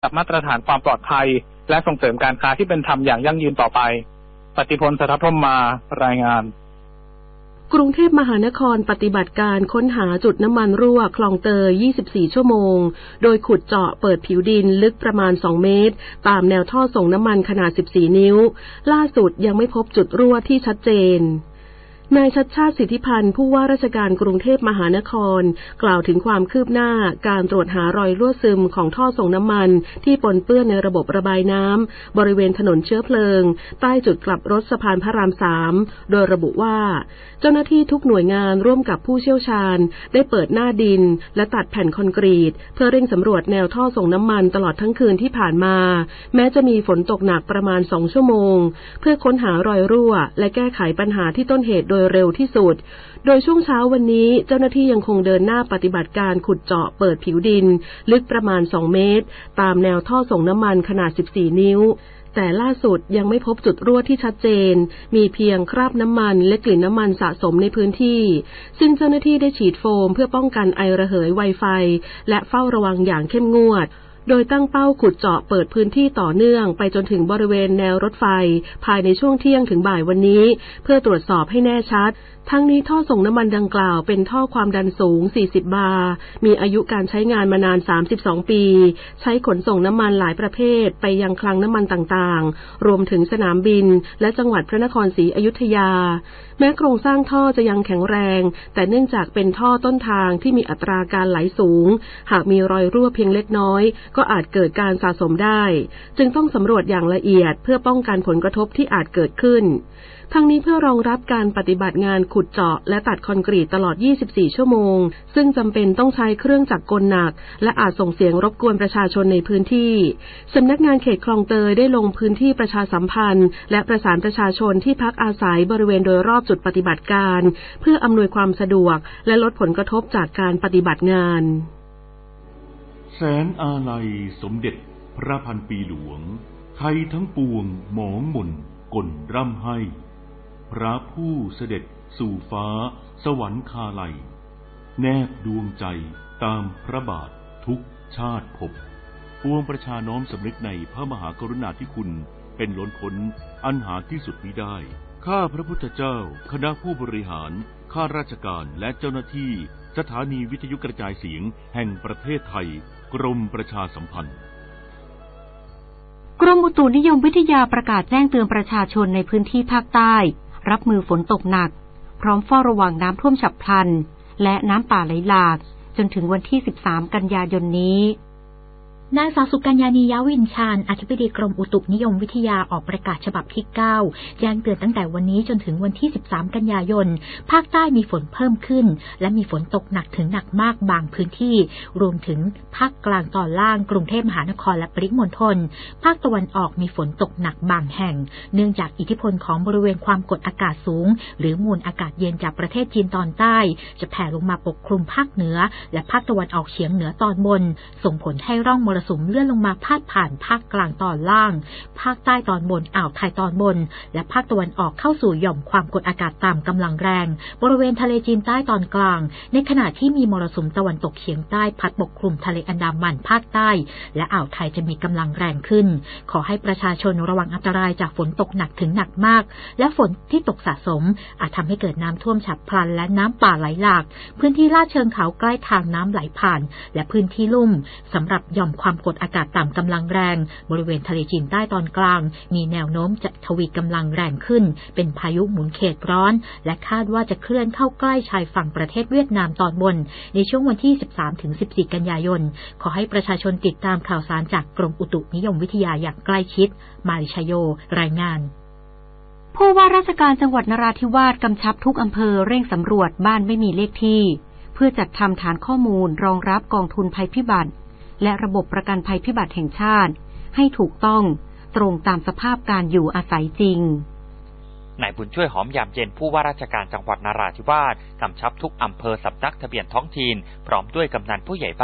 กับมาตรฐานความปลอดภัยและส่งเสริมการค้าที่เป็นธรรมอย่างยั่งยืนต่อไปปฏิพล สัทธพรหมมารายงานกรุงเทพมหานครปฏิบัติการค้นหาจุดน้ำมันรั่วคลองเตย 24 ชั่วโมงโดยขุดเจาะเปิดผิวดินลึกประมาณ 2 เมตรตามแนวท่อส่งน้ำมันขนาด 14 นิ้วล่าสุดยังไม่พบจุดรั่วที่ชัดเจนนายชัชชาติสิทธิพันธ์ผู้ว่าราชการกรุงเทพมหานครกล่าวถึงความคืบหน้าการตรวจหารอยรั่วซึมของท่อส่งน้ำมันที่ปนเปื้อนในระบบระบายน้ำบริเวณถนนเชื้อเพลิงใต้จุดกลับรถสะพานพระราม 3โดยระบุว่าเจ้าหน้าที่ทุกหน่วยงานร่วมกับผู้เชี่ยวชาญได้เปิดหน้าดินและตัดแผ่นคอนกรีตเพื่อเร่งสำรวจแนวท่อส่งน้ำมันตลอดทั้งคืนที่ผ่านมาแม้จะมีฝนตกหนักประมาณ2 ชั่วโมงเพื่อค้นหารอยรั่วและแก้ไขปัญหาที่ต้นเหตุโดยเร็วที่สุดโดยช่วงเช้าวันนี้เจ้าหน้าที่ยังคงเดินหน้าปฏิบัติการขุดเจาะเปิดผิวดินลึกประมาณ2 เมตรตามแนวท่อส่งน้ำมันขนาด 14 นิ้วแต่ล่าสุดยังไม่พบจุดรั่วที่ชัดเจนมีเพียงคราบน้ำมันและกลิ่นน้ำมันสะสมในพื้นที่ซึ่งเจ้าหน้าที่ได้ฉีดโฟมเพื่อป้องกันไอระเหยไวไฟและเฝ้าระวังอย่างเข้มงวดโดยตั้งเป้าขุดเจาะเปิดพื้นที่ต่อเนื่องไปจนถึงบริเวณแนวรถไฟภายในช่วงเที่ยงถึงบ่ายวันนี้เพื่อตรวจสอบให้แน่ชัดทั้งนี้ท่อส่งน้ำมันดังกล่าวเป็นท่อความดันสูง40 บาร์มีอายุการใช้งานมานาน32 ปีใช้ขนส่งน้ำมันหลายประเภทไปยังคลังน้ำมันต่างๆรวมถึงสนามบินและจังหวัดพระนครศรีอยุธยาแม้โครงสร้างท่อจะยังแข็งแรงแต่เนื่องจากเป็นท่อต้นทางที่มีอัตราการไหลสูงหากมีรอยรั่วเพียงเล็กน้อยก็อาจเกิดการสะสมได้จึงต้องสำรวจอย่างละเอียดเพื่อป้องกันผลกระทบที่อาจเกิดขึ้นทั้งนี้เพื่อรองรับการปฏิบัติงานขุดเจาะและตัดคอนกรีตตลอด24 ชั่วโมงซึ่งจำเป็นต้องใช้เครื่องจักรกลหนักและอาจส่งเสียงรบกวนประชาชนในพื้นที่สำนักงานเขตคลองเตยได้ลงพื้นที่ประชาสัมพันธ์และประสานประชาชนที่พักอาศัยบริเวณโดยรอบจุดปฏิบัติการเพื่ออำนวยความสะดวกและลดผลกระทบจากการปฏิบัติงานแสนอาลัยสมเด็จพระพันปีหลวงไทยทั้งปวงหมองหม่นกลร่ำให้พระผู้เสด็จสู่ฟ้าสวรรคาลัยแนบดวงใจตามพระบาททุกชาติภพปวงประชาน้อมสำนึกในพระมหากรุณาธิคุณเป็นล้นพ้นอันหาที่สุดมิได้ข้าพระพุทธเจ้าคณะผู้บริหารข้าราชการและเจ้าหน้าที่สถานีวิทยุกระจายเสียงแห่งประเทศไทยกรมประชาสัมพันธ์กรมอุตุนิยมวิทยาประกาศแจ้งเตือนประชาชนในพื้นที่ภาคใต้รับมือฝนตกหนักพร้อมเฝ้าระวังน้ำท่วมฉับพลันและน้ำป่าไหลหลากจนถึงวันที่13 กันยายนนี้นางสาวสุกัญญานียวินชาญอธิบดีกรมอุตุนิยมวิทยาออกประกาศฉบับที่9แจ้งเตือนตั้งแต่วันนี้จนถึงวันที่13 กันยายนภาคใต้มีฝนเพิ่มขึ้นและมีฝนตกหนักถึงหนักมากบางพื้นที่รวมถึงภาคกลางตอนล่างกรุงเทพมหานครและปริมณฑลภาคตะวันออกมีฝนตกหนักบางแห่งเนื่องจากอิทธิพลของบริเวณความกดอากาศสูงหรือมวลอากาศเย็นจากประเทศจีนตอนใต้จะแผ่ลงมาปกคลุมภาคเหนือและภาคตะวันออกเฉียงเหนือตอนบนส่งผลให้ร่องมรสุมเลื่อนลงมาพาดผ่านภาคกลางตอนล่างภาคใต้ตอนบนอ่าวไทยตอนบนและภาคตะวันออกเข้าสู่หย่อมความกดอากาศต่ำกำลังแรงบริเวณทะเลจีนใต้ตอนกลางในขณะที่มีมรสุมตะวันตกเฉียงใต้พัดปกคลุมทะเลอันดามันภาคใต้และอ่าวไทยจะมีกำลังแรงขึ้นขอให้ประชาชนระวังอันตรายจากฝนตกหนักถึงหนักมากและฝนที่ตกสะสมอาจทำให้เกิดน้ำท่วมฉับพลันและน้ำป่าไหลหลากพื้นที่ลาดเชิงเขาใกล้ทางน้ำไหลผ่านและพื้นที่ลุ่มสำหรับหย่อมความกดอากาศต่ำกำลังแรงบริเวณทะเลจีนใต้ตอนกลางมีแนวโน้มจะทวีกำลังแรงขึ้นเป็นพายุหมุนเขตร้อนและคาดว่าจะเคลื่อนเข้าใกล้ชายฝั่งประเทศเวียดนามตอนบนในช่วงวันที่ 13-14 กันยายนขอให้ประชาชนติดตามข่าวสารจากกรมอุตุนิยมวิทยาอย่างใกล้ชิดมาริชโยรายงานผู้ว่าราชการจังหวัดนราธิวาสกำชับทุกอำเภอเร่งสำรวจบ้านไม่มีเลขที่เพื่อจัดทำฐานข้อมูลรองรับกองทุนภัยพิบัติและระบบประกันภัยพิบัติแห่งชาติให้ถูกต้องตรงตามสภาพการอยู่อาศัยจริงนายบุญช่วยหอมยามเย็นผู้ว่าราชการจังหวัดนราธิวาสกำชับทุกอำเภอสำนักทะเบียนท้องถิ่นพร้อมด้วยกำนันผู้ใหญ่บ้าน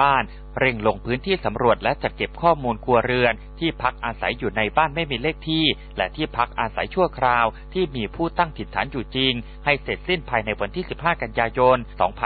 เร่งลงพื้นที่สำรวจและจัดเก็บข้อมูลครัวเรือนที่พักอาศัยอยู่ในบ้านไม่มีเลขที่และที่พักอาศัยชั่วคราวที่มีผู้ตั้งถิ่นฐานอยู่จริงให้เสร็จสิ้นภายในวันที่ 15 กันยายน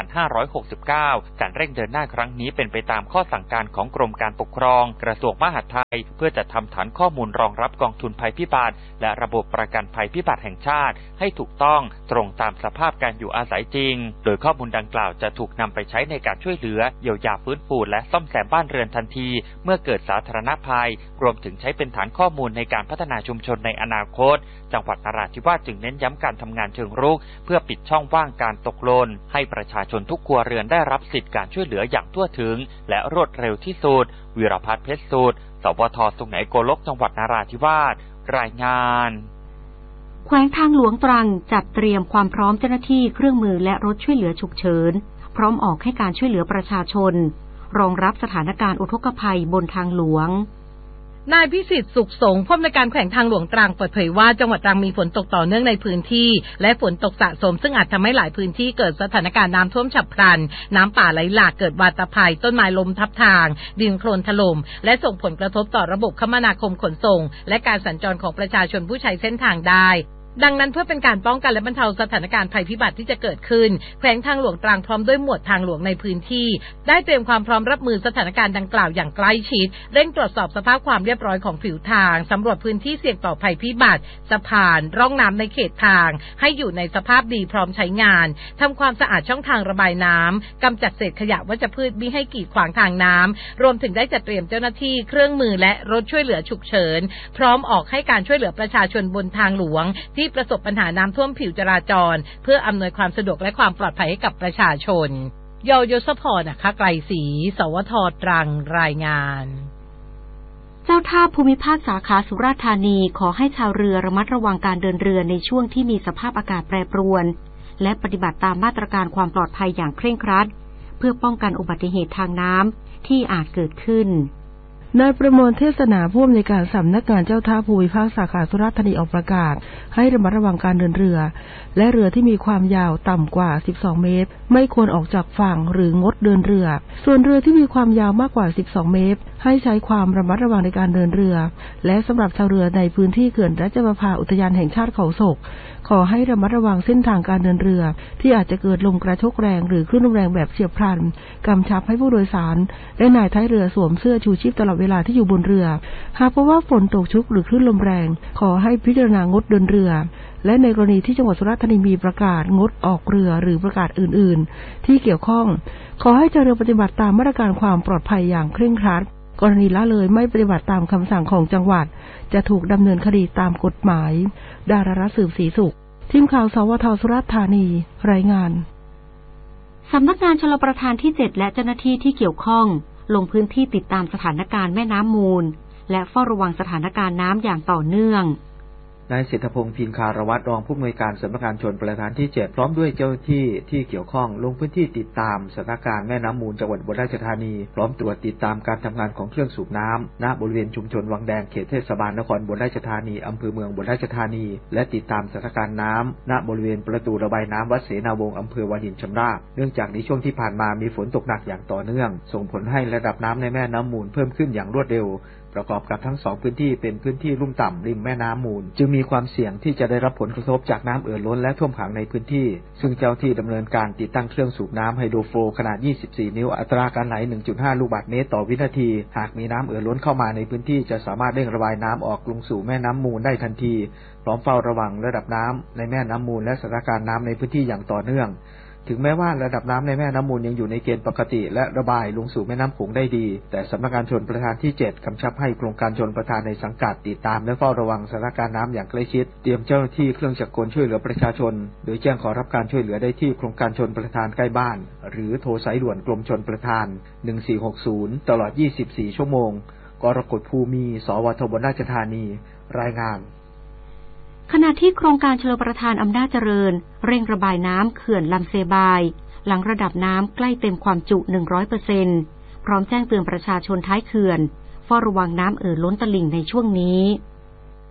2569 การเร่งเดินหน้าครั้งนี้เป็นไปตามข้อสั่งการของกรมการปกครองกระทรวงมหาดไทยเพื่อจะทำฐานข้อมูลรองรับกองทุนภัยพิบัติและระบบประกันภัยพิบัติแห่งชาติให้ถูกต้องตรงตามสภาพการอยู่อาศัยจริงโดยข้อมูลดังกล่าวจะถูกนำไปใช้ในการช่วยเหลือเยียวยาฟื้นฟูและซ่อมแซมบ้านเรือนทันทีเมื่อเกิดสาธารณภัยรวมถึงใช้เป็นฐานข้อมูลในการพัฒนาชุมชนในอนาคตจังหวัดนราธิวาสจึงเน้นย้ำการทำงานเชิงรุกเพื่อปิดช่องว่างการตกหล่นให้ประชาชนทุกครัวเรือนได้รับสิทธิการช่วยเหลืออย่างทั่วถึงและรวดเร็วที่สุดวีรพัฒน์เพชรสูตรสวท.สุไหงโกลกจังหวัดนราธิวาสรายงานแขวงทางหลวงตรังจัดเตรียมความพร้อมเจ้าหน้าที่เครื่องมือและรถช่วยเหลือฉุกเฉินพร้อมออกให้การช่วยเหลือประชาชนรองรับสถานการณ์อุทกภัยบนทางหลวงนายพิสิทธิ์สุขสงฆ์ผู้อำนวยการแขวงทางหลวงตรังเปิดเผยว่าจังหวัดตรังมีฝนตกต่อเนื่องในพื้นที่และฝนตกสะสมซึ่งอาจทำให้หลายพื้นที่เกิดสถานการณ์น้ำท่วมฉับพลันน้ำป่าไหลหลากเกิดวาตภัยต้นไม้ล้มทับทางดินโคลนถล่มและส่งผลกระทบต่อระบบคมนาคมขนส่งและการสัญจรของประชาชนผู้ใช้เส้นทางได้ดังนั้นเพื่อเป็นการป้องกันและบรรเทาสถานการณ์ภัยพิบัติที่จะเกิดขึ้นแขวงทางหลวงตรังพร้อมด้วยหมวดทางหลวงในพื้นที่ได้เตรียมความพร้อมรับมือสถานการณ์ดังกล่าวอย่างใกล้ชิดเร่งตรวจสอบสภาพความเรียบร้อยของผิวทางสำรวจพื้นที่เสี่ยงต่อภัยพิบัติสะพานร่องน้ำในเขตทางให้อยู่ในสภาพดีพร้อมใช้งานทำความสะอาดช่องทางระบายน้ำกำจัดเศษขยะวัชพืชมิให้กีดขวางทางน้ำรวมถึงได้จัดเตรียมเจ้าหน้าที่เครื่องมือและรถช่วยเหลือฉุกเฉินพร้อมออกให้การช่วยเหลือประชาชนบนทางหลวงที่ประสบปัญหาน้ำท่วมผิวจราจรเพื่ออำนวยความสะดวกและความปลอดภัยให้กับประชาชนยศพรนะคะไกลศรีสวท.ตรังรายงานเจ้าท่าภูมิภาคสาขาสุราษฎร์ธานีขอให้ชาวเรือระมัดระวังการเดินเรือในช่วงที่มีสภาพอากาศแปรปรวนและปฏิบัติตามมาตรการความปลอดภัยอย่างเคร่งครัดเพื่อป้องกันอุบัติเหตุทางน้ำที่อาจเกิดขึ้นนายประมวลเทศนาผู้อำนวยการสำนักงานเจ้าท่าภูมิภาคสาขาสุราษฎร์ธานีออกประกาศให้ระมัดระวังการเดินเรือและเรือที่มีความยาวต่ำกว่า12เมตรไม่ควรออกจากฝั่งหรืองดเดินเรือส่วนเรือที่มีความยาวมากกว่า12เมตรให้ใช้ความระมัดระวังในการเดินเรือและสำหรับชาวเรือในพื้นที่เขื่อนรัชประภาอุทยานแห่งชาติเขาศกขอให้ระมัดระวังเส้นทางการเดินเรือที่อาจจะเกิดลมกระโชกแรงหรือคลื่นลมแรงแบบเฉียบพลันกำชับให้ผู้โดยสารและนายท้ายเรือสวมเสื้อชูชีพตลอดเวลาที่อยู่บนเรือหากพบว่าฝนตกชุกหรือคลื่นลมแรงขอให้พิจารณางดเดินเรือและในกรณีที่จังหวัดสุราษฎร์ธานีมีประกาศงดออกเรือหรือประกาศอื่นๆที่เกี่ยวข้องขอให้ชาวเรือปฏิบัติตามมาตรการความปลอดภัยอย่างเคร่งครัดกรณีละเลยไม่ปฏิบัติตามคำสั่งของจังหวัดจะถูกดำเนินคดีตามกฎหมายดารารัตน์สืบศรีสุขทีมข่าวสวท.สุราษฎร์ธานีรายงานสำนักงานชลประทานที่ 7และเจ้าหน้าที่ที่เกี่ยวข้องลงพื้นที่ติดตามสถานการณ์แม่น้ำมูลและเฝ้าระวังสถานการณ์น้ำอย่างต่อเนื่องนายเศรษฐพงษ์พินคารวัตรรองผู้อำนวยการสำนักงานชลประทานที่ 7พร้อมด้วยเจ้าหน้าที่ที่เกี่ยวข้องลงพื้นที่ติดตามสถานการณ์แม่น้ำมูลจังหวัดอุบลราชธานีพร้อมตรวจติดตามการทำงานของเครื่องสูบน้ำณบริเวณชุมชนวังแดงเขตเทศบาลนครอุบลราชธานีอำเภอเมืองอุบลราชธานีและติดตามสถานการณ์น้ำณบริเวณประตูระบายน้ำวัดเสนาวงศ์อำเภอวารินชำราบเนื่องจากในช่วงที่ผ่านมามีฝนตกหนักอย่างต่อเนื่องส่งผลให้ระดับน้ำในแม่น้ำมูลเพิ่มขึ้นอย่างรวดเร็วประกอบกับทั้ง2พื้นที่เป็นพื้นที่ลุ่มต่ำริมแม่น้ำมูลจึงมีความเสี่ยงที่จะได้รับผลกระทบจากน้ำเอ่อล้นและท่วมขังในพื้นที่ซึ่งเจ้าที่ดำเนินการติดตั้งเครื่องสูบน้ำไฮโดรโฟลขนาด24นิ้วอัตราการไหล 1.5 ลูกบาศก์เมตรต่อวินาทีหากมีน้ำเอ่อล้นเข้ามาในพื้นที่จะสามารถเร่งระบายน้ำออกลงสู่แม่น้ำมูลได้ทันทีพร้อมเฝ้าระวังระดับน้ำในแม่น้ำมูลและสถานการณ์น้ำในพื้นที่อย่างต่อเนื่องถึงแม้ว่าระดับน้ำในแม่น้ำมูลยังอยู่ในเกณฑ์ปกติและระบายลงสู่แม่น้ำโขงได้ดีแต่สำนักงานชลประทานที่ 7กำชับให้โครงการชลประทานในสังกัดติดตามและเฝ้าระวังสถานการณ์น้ำอย่างใกล้ชิดเตรียมเจ้าหน้าที่เครื่องจักรกลช่วยเหลือประชาชนโดยแจ้งขอรับการช่วยเหลือได้ที่โครงการชลประทานใกล้บ้านหรือโทรสายด่วนกรมชลประทาน1460ตลอด24ชั่วโมงกรกฎภูมิสวท.อุบลราชธานีรายงานขณะที่โครงการชลประทานอำนาจเจริญเร่งระบายน้ำเขื่อนลำเซบายหลังระดับน้ำใกล้เต็มความจุ 100% พร้อมแจ้งเตือนประชาชนท้ายเขื่อนเฝ้าระวังน้ำเอ่อล้นตลิ่งในช่วงนี้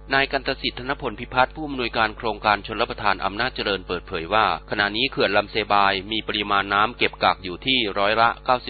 นายกันตสิทธิ์ธนพลพิพัฒน์ผู้อำนวยการโครงการชลประทานอำนาจเจริญเปิดเผยว่าขณะนี้เขื่อนลำเซบายมีปริมาณน้ำเก็บกักอยู่ที่ร้อยละ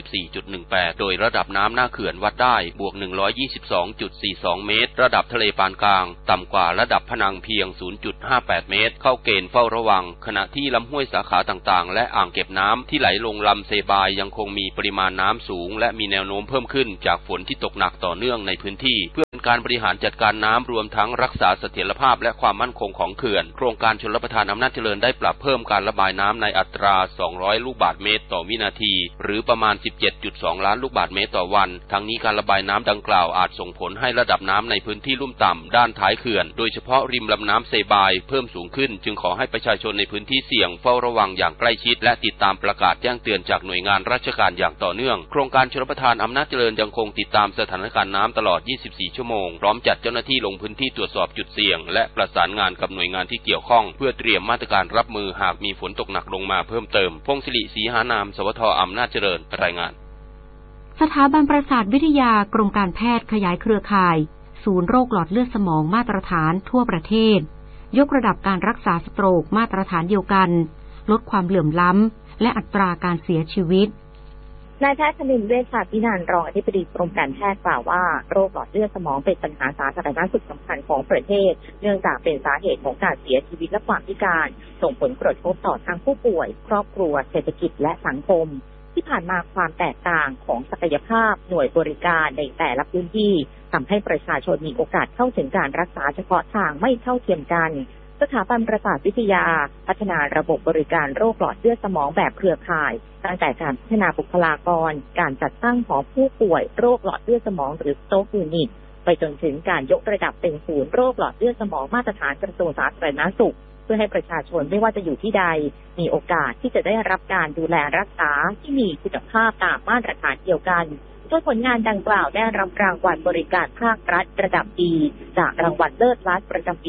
94.18 โดยระดับน้ำหน้าเขื่อนวัดได้บวก 122.42 เมตรระดับทะเลปานกลางต่ำกว่าระดับพนังเพียง 0.58 เมตรเข้าเกณฑ์เฝ้าระวังขณะที่ลำห้วยสาขาต่างๆและอ่างเก็บน้ำที่ไหลลงลำเซบายยังคงมีปริมาณน้ำสูงและมีแนวโน้มเพิ่มขึ้นจากฝนที่ตกหนักต่อเนื่องในพื้นที่เพื่อการบริหารจัดการน้ำรวมทั้งรักษาเสถียรภาพและความมั่นคงของเขื่อนโครงการชลประทานอำนาจเจริญได้ปรับเพิ่มการระบายน้ำในอัตรา 200 ลูกบาศก์เมตรต่อวินาทีหรือประมาณ 17.2 ล้านลูกบาศก์เมตรต่อวันทั้งนี้การระบายน้ำดังกล่าวอาจส่งผลให้ระดับน้ำในพื้นที่ลุ่มต่ำด้านท้ายเขื่อนโดยเฉพาะริมลำน้ำเซบายเพิ่มสูงขึ้นจึงขอให้ประชาชนในพื้นที่เสี่ยงเฝ้าระวังอย่างใกล้ชิดและติดตามประกาศแจ้งเตือนจากหน่วยงานราชการอย่างต่อเนื่องโครงการชลประทานอำนาจเจริญยังคงติดตามสถานการณ์น้ำตลอด 24 ชั่วโมงพร้อมจัดเจ้าหน้าที่ลงพื้นที่ตรวจสอบจุดเสี่ยงและประสานงานกับหน่วยงานที่เกี่ยวข้องเพื่อเตรียมมาตรการรับมือหากมีฝนตกหนักลงมาเพิ่มเติมพงศิริศรีหานามสวท.อำนาจเจริญรายงานสถาบันประสาทวิทยากรมการแพทย์ขยายเครือข่ายศูนย์โรคหลอดเลือดสมองมาตรฐานทั่วประเทศยกระดับการรักษาสโตรกมาตรฐานเดียวกันลดความเหลื่อมล้ำและอัตราการเสียชีวิตนายแพทย์ชลินเวชชาตินันท์รองอธิบดีกรมการแพทย์กล่าวว่าโรคหลอดเลือดสมองเป็นปัญหาสาธารณสุขสำคัญของประเทศเนื่องจากเป็นสาเหตุของการเสียชีวิตและความพิการส่งผลกระทบต่อทั้งผู้ป่วยครอบครัวเศรษฐกิจและสังคมที่ผ่านมาความแตกต่างของศักยภาพหน่วยบริการในแต่ละพื้นที่ทำให้ประชาชนมีโอกาสเข้าถึงการรักษาเฉพาะทางไม่เท่าเทียมกันสถาบันประสาทวิทยาพัฒนาระบบบริการโรคหลอดเลือดสมองแบบเครือข่ายตั้งแต่การพัฒนาบุคลากรการจัดตั้งหอผู้ป่วยโรคหลอดเลือดสมองหรือสโตรกยูนิตไปจนถึงการยกระดับเป็นศูนย์โรคหลอดเลือดสมองมาตรฐานกระทรวงสาธารณสุขเพื่อให้ประชาชนไม่ว่าจะอยู่ที่ใดมีโอกาสที่จะได้รับการดูแลรักษาที่มีคุณภาพตามมาตรฐานเดียวกันโดยผลงานดังกล่าวได้รับรางวัลบริการภาครัฐระดับดีจากรางวัลเลิศรัฐประจำปี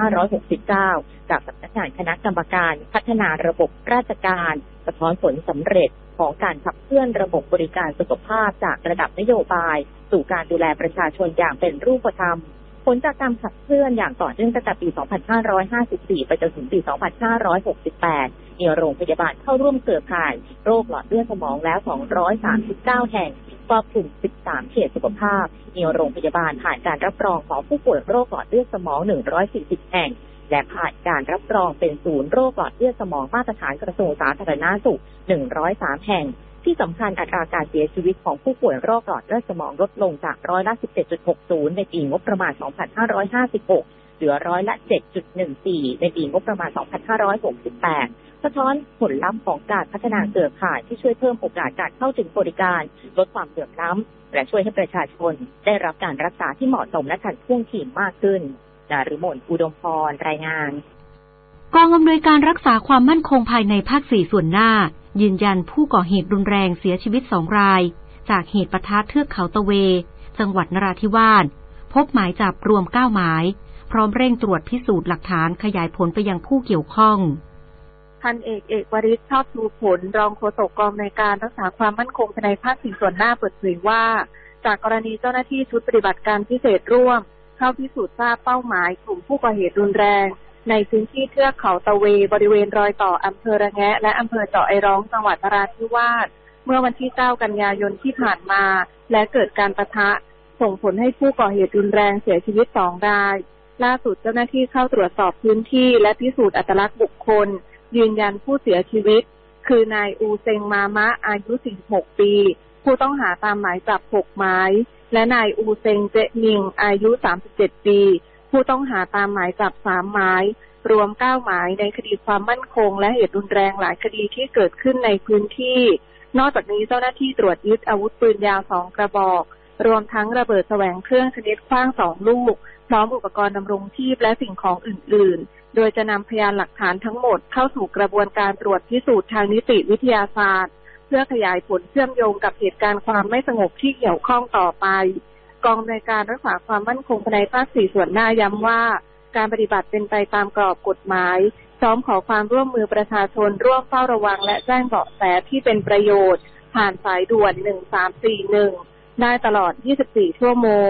2569 จากสำนักงานคณะกรรมการพัฒนาระบบราชการสะท้อนผลสำเร็จของการขับเคลื่อนระบบบริการสุขภาพจากระดับนโยบายสู่การดูแลประชาชนอย่างเป็นรูปธรรมผลจากการขับเคลื่อนอย่างต่อเนื่องตั้งแต่ปี 2554 ไปจนถึงปี 2568 มีโรงพยาบาลเข้าร่วมเครือข่ายโรคหลอดเลือดสมองแล้ว 239 แห่งครอบคลุม 13 เขตสุขภาพมีโรงพยาบาลผ่านการรับรองของผู้ป่วยโรคหลอดเลือดสมอง 140 แห่งและผ่านการรับรองเป็นศูนย์โรคหลอดเลือดสมองมาตรฐานกระทรวงสาธารณสุข 103 แห่งที่สำคัญอัตราการเสียชีวิตของผู้ป่วยโรคหลอดเลือดสมองลดลงจากร้อยละ 17.60 ในปีงบประมาณ 2556 เหลือร้อยละ 7.14 ในปีงบประมาณ 2568 สะท้อนผลลัพธ์ของการพัฒนาเครือข่ายที่ช่วยเพิ่มโอกาสการเข้าถึงบริการลดความเหลื่อมล้ำและช่วยให้ประชาชนได้รับการรักษาที่เหมาะสมและทันท่วงทีมากขึ้นดารุมนอุดมพรรายงานกองอำนวยการรักษาความมั่นคงภายในภาค 4 ส่วนหน้ายืนยันผู้ก่อเหตุรุนแรงเสียชีวิต2 รายจากเหตุปะทะเทือกเขาตะเวจังหวัดนราธิวาสพบหมายจับรวม9 หมายพร้อมเร่งตรวจพิสูจน์หลักฐานขยายผลไปยังผู้เกี่ยวข้องพันเอกวริศชอบชูผลรองโฆษกกองอำนวยการรักษาความมั่นคงภายในภาค 4 ส่วนหน้าเปิดเผยว่าจากกรณีเจ้าหน้าที่ชุดปฏิบัติการพิเศษร่วมเข้าพิสูจน์ทราบเป้าหมายกลุ่มผู้ก่อเหตุรุนแรงในพื้นที่เทือกเขาตะเวบริเวณรอยต่ออำเภอระแงะและอำเภอเจาะไอร้องจังหวัดนราธิวาสเมื่อวันที่ 9 กันยายนที่ผ่านมาและเกิดการปะทะส่งผลให้ผู้ก่อเหตุรุนแรงเสียชีวิต2 รายล่าสุดเจ้าหน้าที่เข้าตรวจสอบพื้นที่และพิสูจน์อัตลักษณ์บุคคลยืนยันผู้เสียชีวิตคือนายอูเซงมามะอายุ 46 ปีผู้ต้องหาตามหมายจับ 6 หมายและนายอูเซงเจมิงอายุ 37 ปีผู้ต้องหาตามหมายจับ 3 หมายรวม 9 หมายในคดีความมั่นคงและเหตุรุนแรงหลายคดีที่เกิดขึ้นในพื้นที่นอกจากนี้เจ้าหน้าที่ตรวจยึดอาวุธปืนยาว 2 กระบอกรวมทั้งระเบิดแสวงเครื่องชนิดขว้าง 2 ลูกพร้อมอุปกรณ์ดำรงชีพและสิ่งของอื่นๆโดยจะนำพยานหลักฐานทั้งหมดเข้าสู่กระบวนการตรวจพิสูจน์ทางนิติวิทยาศาสตร์เพื่อขยายผลเชื่อมโยงกับเหตุการณ์ความไม่สงบที่เกี่ยวข้องต่อไปกองอำนวยการรักษาความมั่นคงภายในภาค 4 ส่วนหน้าย้ำว่าการปฏิบัติเป็นไปตามกรอบกฎหมายพร้อมขอความร่วมมือประชาชนร่วมเฝ้าระวังและแจ้งเบาะแสที่เป็นประโยชน์ผ่านสายด่วน1341ได้ตลอด24 ชั่วโมง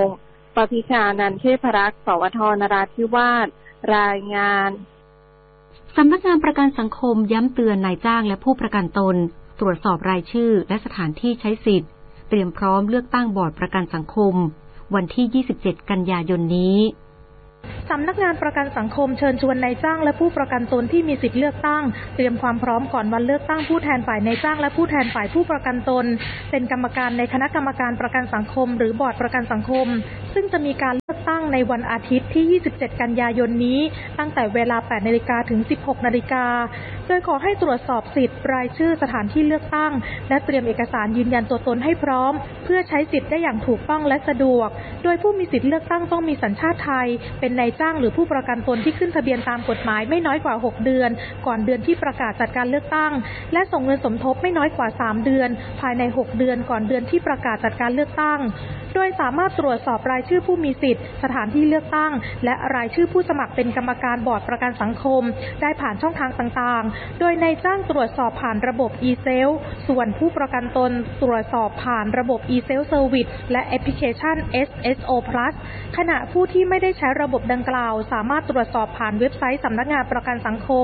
ปภิชานันท์เทพรักษ์ สวท นราธิวาสรายงานสำนักงานประกันสังคมย้ำเตือนนายจ้างและผู้ประกันตนตรวจสอบรายชื่อและสถานที่ใช้สิทธิ์เตรียมพร้อมเลือกตั้งบอร์ดประกันสังคมวันที่ 27 กันยายนนี้สำนักงานประกันสังคมเชิญชวนนายจ้างและผู้ประกันตนที่มีสิทธิเลือกตั้งเตรียมความพร้อมก่อนวันเลือกตั้งผู้แทนฝ่ายนายจ้างและผู้แทนฝ่ายผู้ประกันตนเป็นกรรมการในคณะกรรมการประกันสังคมหรือบอร์ดประกันสังคมซึ่งจะมีการเลือกตั้งในวันอาทิตย์ที่ 27 กันยายนนี้ตั้งแต่เวลา 8 นาฬิกาถึง 16 นาฬิกาโดยขอให้ตรวจสอบสิทธิ์รายชื่อสถานที่เลือกตั้งและเตรียมเอกสารยืนยันตัวตนให้พร้อมเพื่อใช้สิทธิ์ได้อย่างถูกต้องและสะดวกโดยผู้มีสิทธิเลือกตั้งต้องมีสัญชาติไทยเป็นนายจ้างหรือผู้ประกันตนที่ขึ้นทะเบียนตามกฎหมายไม่น้อยกว่า6เดือนก่อนเดือนที่ประกาศจัดการเลือกตั้งและส่งเงินสมทบไม่น้อยกว่า3เดือนภายใน6เดือนก่อนเดือนที่ประกาศจัดการเลือกตั้งโดยสามารถตรวจสอบรายชื่อผู้มีสิทธิ์สถานที่เลือกตั้งและรายชื่อผู้สมัครเป็นกรรมการบอร์ดประกันสังคมได้ผ่านช่องทางต่างๆโดยนายจ้างตรวจสอบผ่านระบบ e-Self ส่วนผู้ประกันตนตรวจสอบผ่านระบบ e-Self Service และแอปพลิเคชัน SSO Plus ขณะผู้ที่ไม่ได้ใช้ระบบดังกล่าวสามารถตรวจสอบผ่านเว็บไซต์สำนักงานประกันสังคม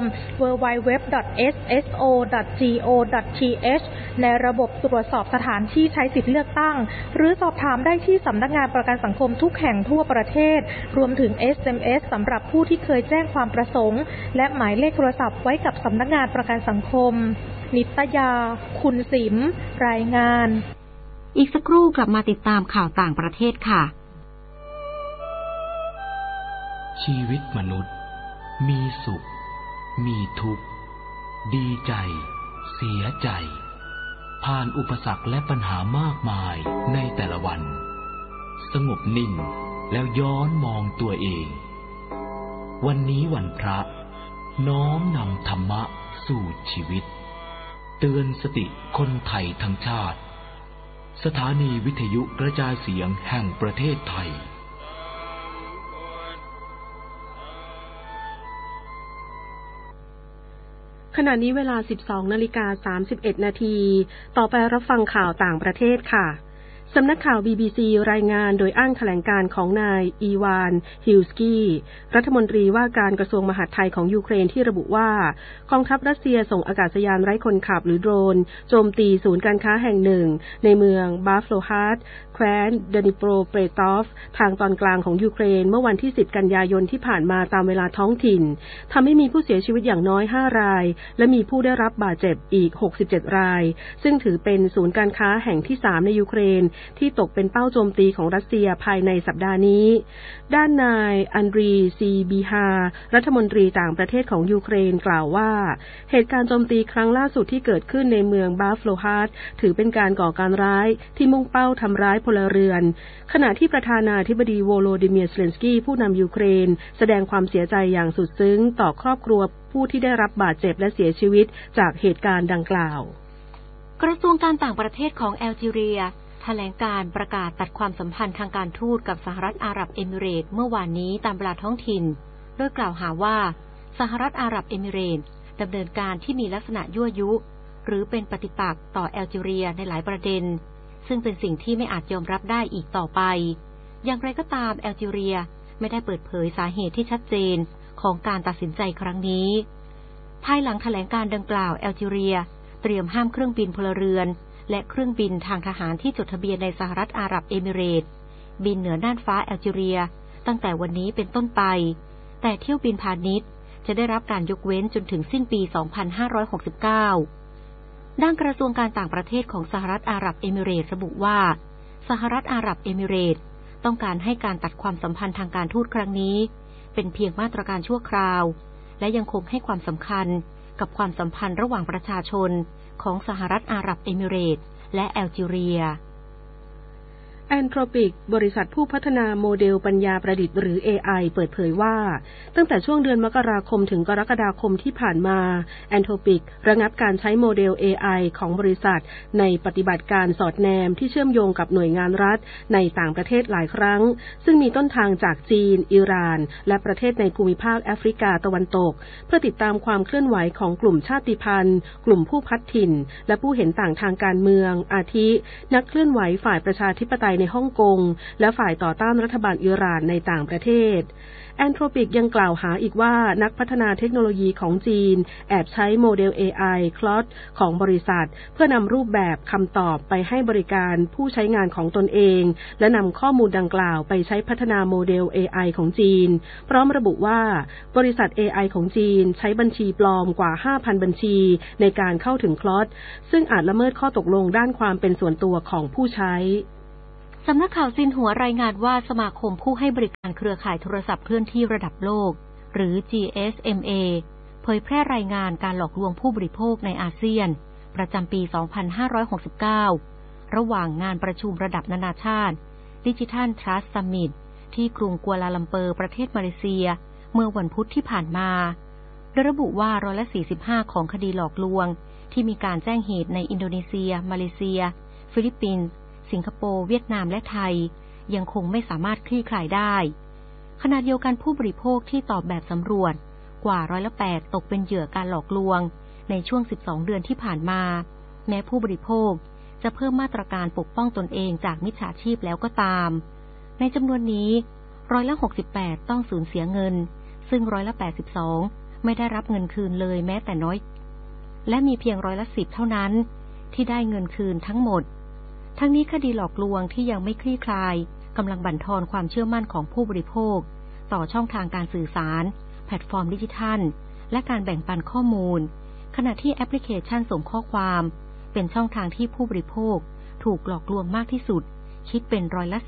www.sso.go.th ในระบบตรวจสอบสถานที่ใช้สิทธิเลือกตั้งหรือสอบถามได้ที่สำนักงานประกันสังคมทุกแห่งทั่วประเทศรวมถึง SMS สำหรับผู้ที่เคยแจ้งความประสงค์และหมายเลขโทรศัพท์ไว้กับสำนักงานประกันสังคมนิตยาคุณสิมรายงานอีกสักครู่กลับมาติดตามข่าวต่างประเทศค่ะชีวิตมนุษย์มีสุขมีทุกข์ดีใจเสียใจผ่านอุปสรรคและปัญหามากมายในแต่ละวันสงบนิ่งแล้วย้อนมองตัวเองวันนี้วันพระน้อมนำธรรมะสู่ชีวิตเตือนสติคนไทยทั้งชาติสถานีวิทยุกระจายเสียงแห่งประเทศไทยขณะนี้เวลา 12:31 นาทีต่อไปรับฟังข่าวต่างประเทศค่ะสำนักข่าว BBC รายงานโดยอ้างแถลงการของนายอีวานฮิลสกี้รัฐมนตรีว่าการกระทรวงมหาดไทยของยูเครนที่ระบุว่ากองทัพรัสเซียส่งอากาศยานไร้คนขับหรือโดรนโจมตีศูนย์การค้าแห่งหนึ่งในเมืองบาฟโลฮาร์ดแคว้นเดนิโปรเปตอฟทางตอนกลางของยูเครนเมื่อวันที่ 10 กันยายนที่ผ่านมาตามเวลาท้องถิ่นทำให้มีผู้เสียชีวิตอย่างน้อย 5 รายและมีผู้ได้รับบาดเจ็บอีก 67 รายซึ่งถือเป็นศูนย์การค้าแห่งที่ 3 ในยูเครนที่ตกเป็นเป้าโจมตีของรัสเซียภายในสัปดาห์นี้ด้านนายอันดรีซีบีฮารัฐมนตรีต่างประเทศของยูเครนกล่าวว่าเหตุการณ์โจมตีครั้งล่าสุดที่เกิดขึ้นในเมืองบาฟโลฮาร์ดถือเป็นการก่อการร้ายที่มุ่งเป้าทำร้ายพลเรือนขณะที่ประธานาธิบดีโวโลดิเมียร์ เซเลนสกี้ผู้นำยูเครนแสดงความเสียใจอย่างสุดซึ้งต่อครอบครัวผู้ที่ได้รับบาดเจ็บและเสียชีวิตจากเหตุการณ์ดังกล่าวกระทรวงการต่างประเทศของแอลจีเรียแถลงการประกาศตัดความสัมพันธ์ทางการทูตกับสหรัฐอาหรับเอมิเรตส์เมื่อวานนี้ตามเวลาท้องถิ่นโดยกล่าวหาว่าสหรัฐอาหรับเอมิเรตส์ดำเนินการที่มีลักษณะยั่วยุหรือเป็นปฏิปักษ์ต่อแอลจีเรียในหลายประเด็นซึ่งเป็นสิ่งที่ไม่อาจยอมรับได้อีกต่อไปอย่างไรก็ตามแอลจีเรียไม่ได้เปิดเผยสาเหตุที่ชัดเจนของการตัดสินใจครั้งนี้ภายหลังแถลงการดังกล่าวแอลจีเรียเตรียมห้ามเครื่องบินพลเรือนและเครื่องบินทางทหารที่จดทะเบียนในสหรัฐอาหรับเอมิเรตส์บินเหนือน่านฟ้าแอลจีเรียตั้งแต่วันนี้เป็นต้นไปแต่เที่ยวบินพาณิชย์จะได้รับการยกเว้นจนถึงสิ้นปี 2569 ด้านกระทรวงการต่างประเทศของสหรัฐอาหรับเอมิเรตส์ระบุว่าสหรัฐอาหรับเอมิเรตส์ต้องการให้การตัดความสัมพันธ์ทางการทูตครั้งนี้เป็นเพียงมาตรการชั่วคราวและยังคงให้ความสำคัญกับความสัมพันธ์ระหว่างประชาชนของสหรัฐอาหรับเอมิเรตส์และแอลจีเรีย Anthropic บริษัทผู้พัฒนาโมเดลปัญญาประดิษฐ์หรือ AI เปิดเผยว่าตั้งแต่ช่วงเดือนมกราคมถึงกรกฎาคมที่ผ่านมา Anthropic ระงับการใช้โมเดล AI ของบริษัทในปฏิบัติการสอดแนมที่เชื่อมโยงกับหน่วยงานรัฐในต่างประเทศหลายครั้งซึ่งมีต้นทางจากจีนอิหร่านและประเทศในภูมิภาคแอฟริกาตะวันตกเพื่อติดตามความเคลื่อนไหวของกลุ่มชาติพันธุ์กลุ่มผู้พัดถิ่นและผู้เห็นต่างทางการเมืองอาทินักเคลื่อนไหวฝ่ายประชาธิปไตยในฮ่องกงและฝ่ายต่อต้านรัฐบาลอิหร่านในต่างประเทศแอนโทรปิกยังกล่าวหาอีกว่านักพัฒนาเทคโนโลยีของจีนแอบใช้โมเดล AI Claude ของบริษัทเพื่อนำรูปแบบคำตอบไปให้บริการผู้ใช้งานของตนเองและนำข้อมูลดังกล่าวไปใช้พัฒนาโมเดล AI ของจีนพร้อมระบุว่าบริษัท AI ของจีนใช้บัญชีปลอมกว่า 5,000 บัญชีในการเข้าถึง Claude ซึ่งอาจละเมิดข้อตกลงด้านความเป็นส่วนตัวของผู้ใช้สำนักข่าวซินหัวรายงานว่าสมาคมผู้ให้บริการเครือข่ายโทรศัพท์เคลื่อนที่ระดับโลกหรือ GSMA เผยแพร่รายงานการหลอกลวงผู้บริโภคในอาเซียนประจำปี 2569 ระหว่างงานประชุมระดับนานาชาติ Digital Trust Summit ที่กรุงกัวลาลัมเปอร์ประเทศมาเลเซียเมื่อวันพุธที่ผ่านมาโดยระบุว่า45%ของคดีหลอกลวงที่มีการแจ้งเหตุในอินโดนีเซียมาเลเซียฟิลิปปินส์สิงคโปร์เวียดนามและไทยยังคงไม่สามารถคลี่คลายได้ขณะเดียวกันผู้บริโภคที่ตอบแบบสำรวจกว่า8%ตกเป็นเหยื่อการหลอกลวงในช่วง12เดือนที่ผ่านมาแม้ผู้บริโภคจะเพิ่มมาตรการปกป้องตนเองจากมิจฉาชีพแล้วก็ตามในจำนวนนี้68%ต้องสูญเสียเงินซึ่ง82%ไม่ได้รับเงินคืนเลยแม้แต่น้อยและมีเพียง10%เท่านั้นที่ได้เงินคืนทั้งหมดทั้งนี้คดีหลอกลวงที่ยังไม่คลี่คลายกำลังบั่นทอนความเชื่อมั่นของผู้บริโภคต่อช่องทางการสื่อสารแพลตฟอร์มดิจิทัลและการแบ่งปันข้อมูลขณะที่แอปพลิเคชันส่งข้อความเป็นช่องทางที่ผู้บริโภคถูกหลอกลวงมากที่สุดคิดเป็น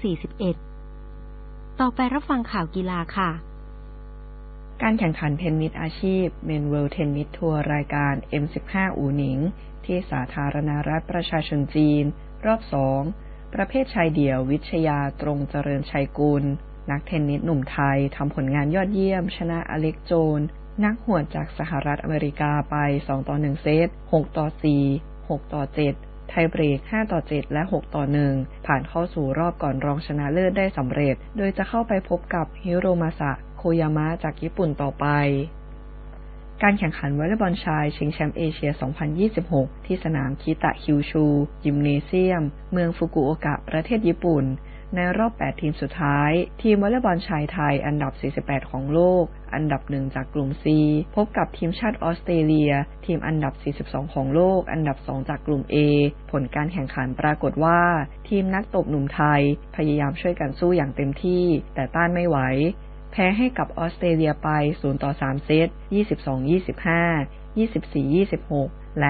41%ต่อไปรับฟังข่าวกีฬาค่ะการแข่งขันเทนนิสอาชีพเมนเวิลด์เทนนิสทัวร์รายการ M15 อูหนิงที่สาธารณรัฐประชาชนจีนรอบ2ประเภทชายเดี่ยววิชยาตรงเจริญชัยกุลนักเทนนิสหนุ่มไทยทำผลงานยอดเยี่ยมชนะอเล็กโจนนักหวดจากสหรัฐอเมริกาไป2-1 เซต 6-4 6-7 ไทยเบรก 5-7 และ 6-1 ผ่านเข้าสู่รอบก่อนรองชนะเลิศได้สำเร็จโดยจะเข้าไปพบกับฮิโรมาสะโคยามะจากญี่ปุ่นต่อไปการแข่งขันวอลเลย์บอลชายชิงแชมป์เอเชีย 2026 ที่สนามคิตะคิวชูยิมเนเซียมเมืองฟุกุโอกะประเทศญี่ปุ่นในรอบ8ทีมสุดท้ายทีมวอลเลย์บอลชายไทยอันดับ48ของโลกอันดับ1จากกลุ่ม C พบกับทีมชาติออสเตรเลียทีมอันดับ42ของโลกอันดับ2จากกลุ่ม A ผลการแข่งขันปรากฏว่าทีมนักตบหนุ่มไทยพยายามช่วยกันสู้อย่างเต็มที่แต่ต้านไม่ไหวแพ้ให้กับออสเตรเลียไป0-3 เซต 22-25 24-26 และ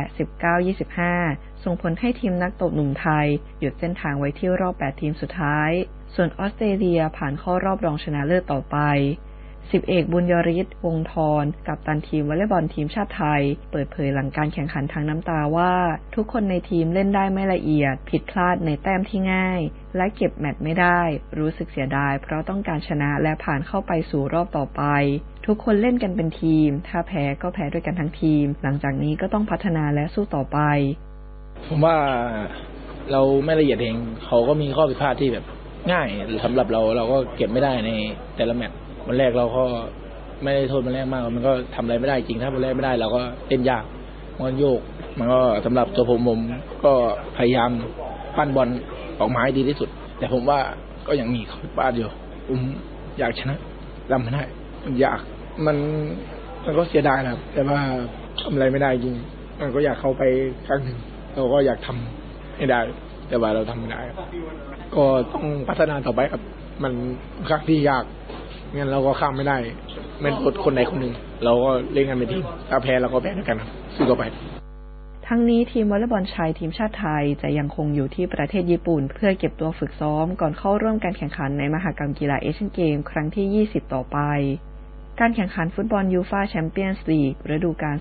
19-25 ส่งผลให้ทีมนักตบหนุ่มไทยหยุดเส้นทางไว้ที่รอบ8ทีมสุดท้ายส่วนออสเตรเลียผ่านเข้ารอบรองชนะเลิศต่อไป10เอกบุญยริศวงศ์ธรกัปตันทีมวอลเลย์บอลทีมชาติไทยเปิดเผยหลังการแข่งขันทางน้ำตาว่าทุกคนในทีมเล่นได้ไม่ละเอียดผิดพลาดในแต้มที่ง่ายและเก็บแมตช์ไม่ได้รู้สึกเสียดายเพราะต้องการชนะและผ่านเข้าไปสู่รอบต่อไปทุกคนเล่นกันเป็นทีมถ้าแพ้ก็แพ้ด้วยกันทั้งทีมหลังจากนี้ก็ต้องพัฒนาและสู้ต่อไปผมว่าเราไม่ละเอียดเองเขาก็มีข้อผิดพลาดที่แบบง่ายสำหรับเราก็เก็บไม่ได้ในแต่ละแมตช์วันแรกเราก็ไม่ได้โทษวันแรกมากมันก็ทำอะไรไม่ได้จริงถ้าวันแรกไม่ได้เราก็เล่นยากมันโยกมันก็สำหรับตัวผมก็พยายามปั้นบอลออกมาให้ดีที่สุดแต่ผมว่าก็ยังมีข้อผิดพลาดอยู่ผมอยากชนะทำไม่ได้มันอยากมันก็เสียดายนะครับแต่ว่าทำอะไรไม่ได้จริงมันก็อยากเข้าไปครั้งหนึ่งเราก็อยากทำให้ได้แต่ว่าเราทำไม่ได้ก็ต้องพัฒนาต่อไปครับมันครั้งที่ยากงั้นเราก็ข้ามไม่ได้ไม่อดคนใดคนหนึ่งเราก็เล่นกันเป็นทีมถ้าแพ้เราก็แพ้ด้วยกันครับสู้ต่อไปทั้งนี้ทีมวอลเลย์บอลชายทีมชาติไทยจะยังคงอยู่ที่ประเทศญี่ปุ่นเพื่อเก็บตัวฝึกซ้อมก่อนเข้าร่วมการแข่งขันในมหกรรมกีฬาเอเชียนเกมส์ครั้งที่20ต่อไปการแข่งขันฟุตบอลยูฟ่าแชมเปี้ยนส์ลีกฤดูกาล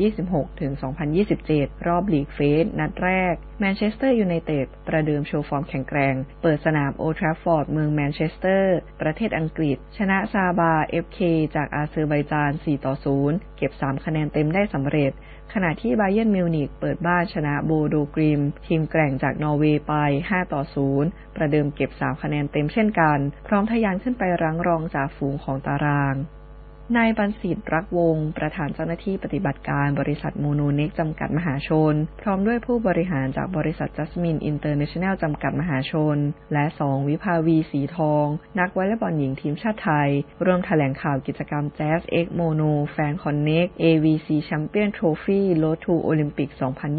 2026-2027 รอบลีกเฟสนัดแรกแมนเชสเตอร์ยูไนเต็ดประเดิมโชว์ฟอร์มแข็งแกร่งเปิดสนามโอลด์แทราฟฟอร์ดเมืองแมนเชสเตอร์ประเทศอังกฤษชนะซาบา FK จากอาเซอร์ไบจาน 4-0 เก็บ3คะแนนเต็มได้สำเร็จขณะที่บาเยิร์นมิวนิกเปิดบ้านชนะโบโดกริมทีมแกร่งจากนอร์เวย์ไป 5-0 ประเดิมเก็บ3คะแนนเต็มเช่นกันพร้อมทะยานขึ้นไปรั้งรองจ่าฝูงของตารางนายบรรสิทธิ์รักวงศ์ประธานเจ้าหน้าที่ปฏิบัติการบริษัทโมโนเน็กจำกัดมหาชนพร้อมด้วยผู้บริหารจากบริษัทจัสมินอินเตอร์เนชั่นแนลจำกัดมหาชนและ2วิภาวีสีทองนักวอลเลย์บอลหญิงทีมชาติไทยร่วมแถลงข่าวกิจกรรม Jazz X Mono Fan Connect AVC Champion Trophy Road to Olympic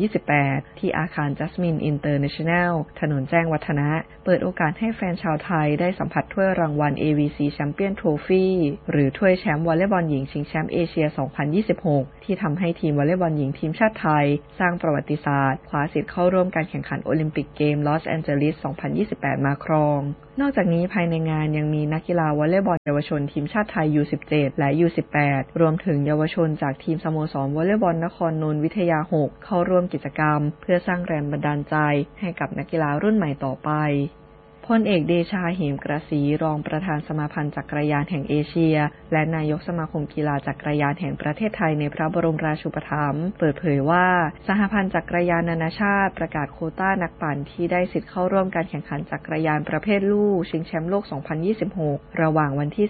2028 ที่อาคาร Jasmine International ถนนแจ้งวัฒนะเปิดโอกาสให้แฟนชาวไทยได้สัมผัสถ้วยรางวัล AVC Champion Trophy หรือถ้วยแชมป์วอลเลย์บอลหญิงชิงแชมป์เอเชีย 2026 ที่ทำให้ทีมวอลเลย์บอลหญิงทีมชาติไทยสร้างประวัติศาสตร์คว้าสิทธิ์เข้าร่วมการแข่งขันโอลิมปิกเกมลอสแอนเจลิส 2028 มาครองนอกจากนี้ภายในงานยังมีนักกีฬาวอลเลย์บอลเยาวชนทีมชาติไทย U17 และ U18 รวมถึงเยาวชนจากทีมสโมสรวอลเลย์บอลนครนนท์วิทยา 6 เข้าร่วมกิจกรรมเพื่อสร้างแรงบันดาลใจให้กับนักกีฬารุ่นใหม่ต่อไปพลเอกเดชา เหมกระศรีรองประธานสมาพันธ์จักรยานแห่งเอเชียและนายกสมาคมกีฬาจักรยานแห่งประเทศไทยในพระบรมราชูปถัมภ์เปิดเผยว่าสหพันธ์จักรยานนานาชาติประกาศโควต้านักปั่นที่ได้สิทธิ์เข้าร่วมการแข่งขันจักรยานประเภทลู่ชิงแชมป์โลก 2026 ระหว่างวันที่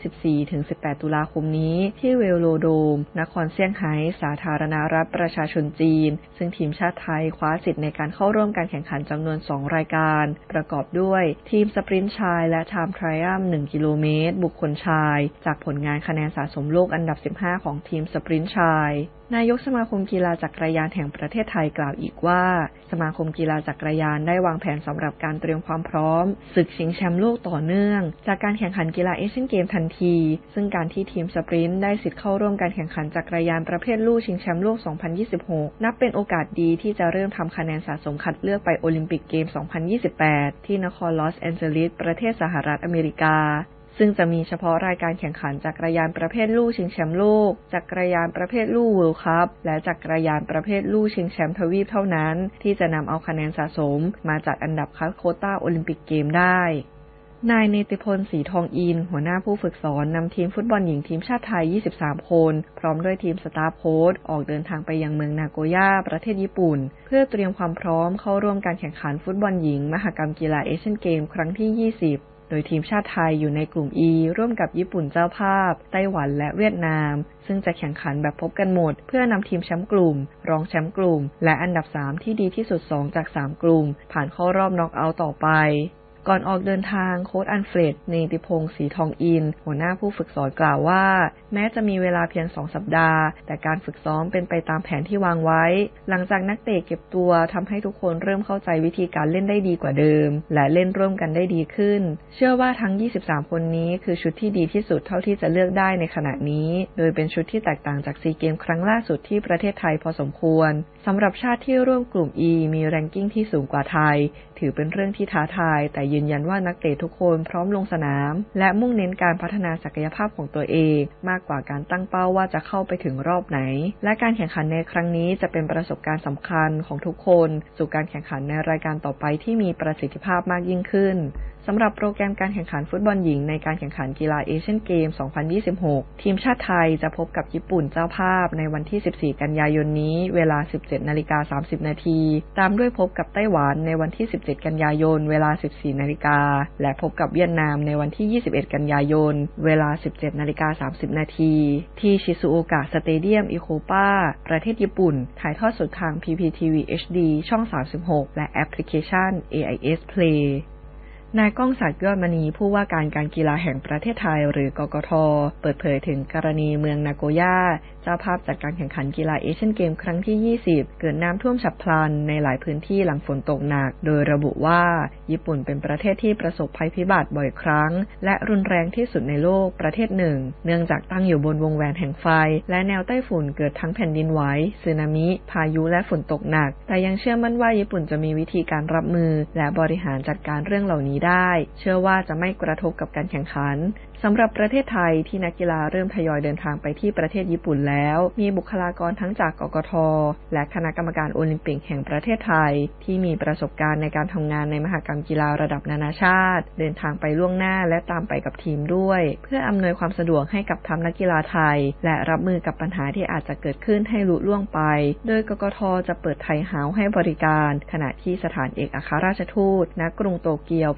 14 ถึง 18 ตุลาคมนี้ที่เวโลโดมนครเซี่ยงไฮ้สาธารณรัฐประชาชนจีนซึ่งทีมชาติไทยคว้าสิทธิ์ในการเข้าร่วมการแข่งขันจำนวน 2 รายการประกอบด้วยทีมสปรินต์ชายและไทม์ไทรอัม1กิโลเมตรบุคคลชายจากผลงานคะแนนสะสมโลกอันดับ 15 ของทีมสปรินต์ชายนายกสมาคมกีฬาจักรยานแห่งประเทศไทยกล่าวอีกว่าสมาคมกีฬาจักรยานได้วางแผนสำหรับการเตรียมความพร้อมศึกชิงแชมป์โลกต่อเนื่องจากการแข่งขันกีฬาเอเชียนเกมทันทีซึ่งการที่ทีมสปรินต์ได้สิทธิ์เข้าร่วมการแข่งขันจักรยานประเภทลู่ชิงแชมป์โลก 2026 นับเป็นโอกาสดีที่จะเริ่มทำคะแนนสะสมคัดเลือกไปโอลิมปิกเกม 2028 ที่นครลอสแอนเจลิสประเทศสหรัฐอเมริกาซึ่งจะมีเฉพาะรายการแข่งขันจักรยานประเภทลู่ชิงแชมป์โลกจักรยานประเภทลู่เวิลด์คัพและจักรยานประเภทลู่ชิงแชมป์ทวีปเท่านั้นที่จะนำเอาคะแนนสะสมมาจัดอันดับคัดโควต้าโอลิมปิกเกมได้นายเนติพล ศรีทองอินหัวหน้าผู้ฝึกสอนนำทีมฟุตบอลหญิงทีมชาติไทย 23 คนพร้อมด้วยทีมสตาฟโค้ชออกเดินทางไปยังเมืองนาโกย่าประเทศญี่ปุ่นเพื่อเตรียมความพร้อมเข้าร่วมการแข่งขันฟุตบอลหญิงมหกรรมกีฬาเอเชียนเกมครั้งที่ 20โดยทีมชาติไทยอยู่ในกลุ่ม E ร่วมกับญี่ปุ่นเจ้าภาพไต้หวันและเวียดนามซึ่งจะแข่งขันแบบพบกันหมดเพื่อนำทีมแชมป์กลุ่มรองแชมป์กลุ่มและอันดับ3ที่ดีที่สุด2จาก3กลุ่มผ่านเข้ารอบน็อกเอาท์ต่อไปก่อนออกเดินทางโค้ชอัลเฟรด เนติพงศ์ ศรีทองอินหัวหน้าผู้ฝึกสอนกล่าวว่าแม้จะมีเวลาเพียง2สัปดาห์แต่การฝึกซ้อมเป็นไปตามแผนที่วางไว้หลังจากนักเตะเก็บตัวทำให้ทุกคนเริ่มเข้าใจวิธีการเล่นได้ดีกว่าเดิมและเล่นร่วมกันได้ดีขึ้นเชื่อว่าทั้ง23คนนี้คือชุดที่ดีที่สุดเท่าที่จะเลือกได้ในขณะนี้โดยเป็นชุดที่แตกต่างจากซีเกมครั้งล่าสุดที่ประเทศไทยพอสมควรสำหรับชาติที่ร่วมกลุ่ม E มีแรงกิ้งที่สูงกว่าไทยถือเป็นเรื่องที่ท้าทายแต่ยืนยันว่านักเตะทุกคนพร้อมลงสนามและมุ่งเน้นการพัฒนาศักยภาพของตัวเองมากกว่าการตั้งเป้าว่าจะเข้าไปถึงรอบไหนและการแข่งขันในครั้งนี้จะเป็นประสบการณ์สำคัญของทุกคนสู่การแข่งขันในรายการต่อไปที่มีประสิทธิภาพมากยิ่งขึ้นสำหรับโปรแกรมการแข่งขันฟุตบอลหญิงในการแข่งขันกีฬาเอเชียนเกม 2026 ทีมชาติไทยจะพบกับญี่ปุ่นเจ้าภาพในวันที่ 14 กันยายนนี้เวลา 17:30 น.ตามด้วยพบกับไต้หวันในวันที่ 17 กันยายนเวลา 14 น.และพบกับเวียดนามในวันที่ 21 กันยายนเวลา 17:30 น.ที่ชิซุโอกะสเตเดียมอิโคปาประเทศญี่ปุ่นถ่ายทอดสดทาง PPTV HD ช่อง 36 และแอปพลิเคชัน AIS Playนายก้องศักดิ์ยอดมณีผู้ว่าการกีฬาแห่งประเทศไทยหรือกกท.เปิดเผยถึงกรณีเมืองนาโกย่าเจ้าภาพจัดการแข่งขันกีฬาเอเชียนเกมครั้งที่ 20 เกิดน้ำท่วมฉับพลันในหลายพื้นที่หลังฝนตกหนักโดยระบุว่าญี่ปุ่นเป็นประเทศที่ประสบภัยพิบัติบ่อยครั้งและรุนแรงที่สุดในโลกประเทศหนึ่งเนื่องจากตั้งอยู่บนวงแหวนแห่งไฟและแนวใต้ฝุ่นเกิดทั้งแผ่นดินไหวสึนามิพายุและฝนตกหนักแต่ยังเชื่อมั่นว่าญี่ปุ่นจะมีวิธีการรับมือและบริหารจัดการเรื่องเหล่านี้ได้เชื่อว่าจะไม่กระทบกับการแข่งขันสำหรับประเทศไทยที่นักกีฬาเริ่มทยอยเดินทางไปที่ประเทศญี่ปุ่นแล้วมีบุคลากรทั้งจากกกท.และคณะกรรมการโอลิมปิกแห่งประเทศไทยที่มีประสบการณ์ในการทำงานในมหกรรมกีฬาระดับนานาชาติเดินทางไปล่วงหน้าและตามไปกับทีมด้วยเพื่ออำนวยความสะดวกให้กับทัพนักกีฬาไทยและรับมือกับปัญหาที่อาจจะเกิดขึ้นให้ลุล่วงไปโดยกกท.จะเปิดไทยเฮาส์ให้บริการขณะที่สถานเอกอัครราชทูตณกรุงโตเกียวประ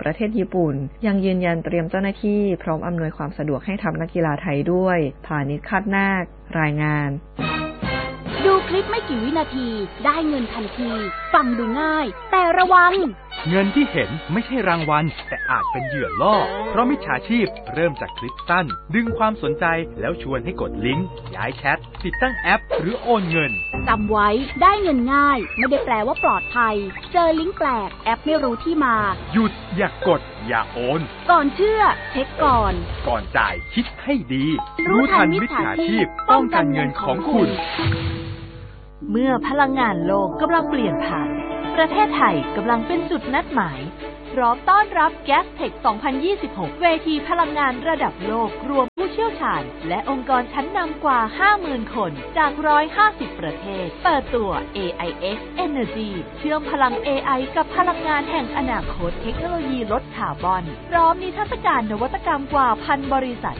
ประเทศญี่ปุ่นยังยืนยันเตรียมเจ้าหน้าที่พร้อมอำนวยความสะดวกให้ทัพนักกีฬาไทยด้วยพานิช คาดนาครายงานดูคลิปไม่กี่วินาทีได้เงินทันทีฟังดูง่ายแต่ระวังเงินที่เห็นไม่ใช่รางวัลแต่อาจเป็นเหยื่อล่อเพราะมิจฉาชีพเริ่มจากคลิปสั้นดึงความสนใจแล้วชวนให้กดลิงก์ย้ายแชทติดตั้งแอปหรือโอนเงินจำไว้ได้เงินง่ายไม่ได้แปลว่าปลอดภัยเจอลิงก์แปลกแอปไม่รู้ที่มาหยุดอย่ากดอย่าโอนก่อนเชื่อเช็คก่อนจ่ายคิดให้ดีรู้ทันมิจฉาชีพป้องกันเงินของคุณเมื่อพลังงานโลกกำลังเปลี่ยนผ่านประเทศไทยกำลังเป็นจุดนัดหมายพร้อมต้อนรับ Gastech 2026 เวทีพลังงานระดับโลกรวมผู้เชี่ยวชาญและองค์กรชั้นนำกว่า 50,000 คนจาก150 ประเทศเปิดตัว AIX Energy เชื่อมพลัง AI กับพลังงานแห่งอนาคตเทคโนโลยีลดคาร์บอนพร้อมนิทรรศการนวัตกรรมกว่า 1,000 บริษัท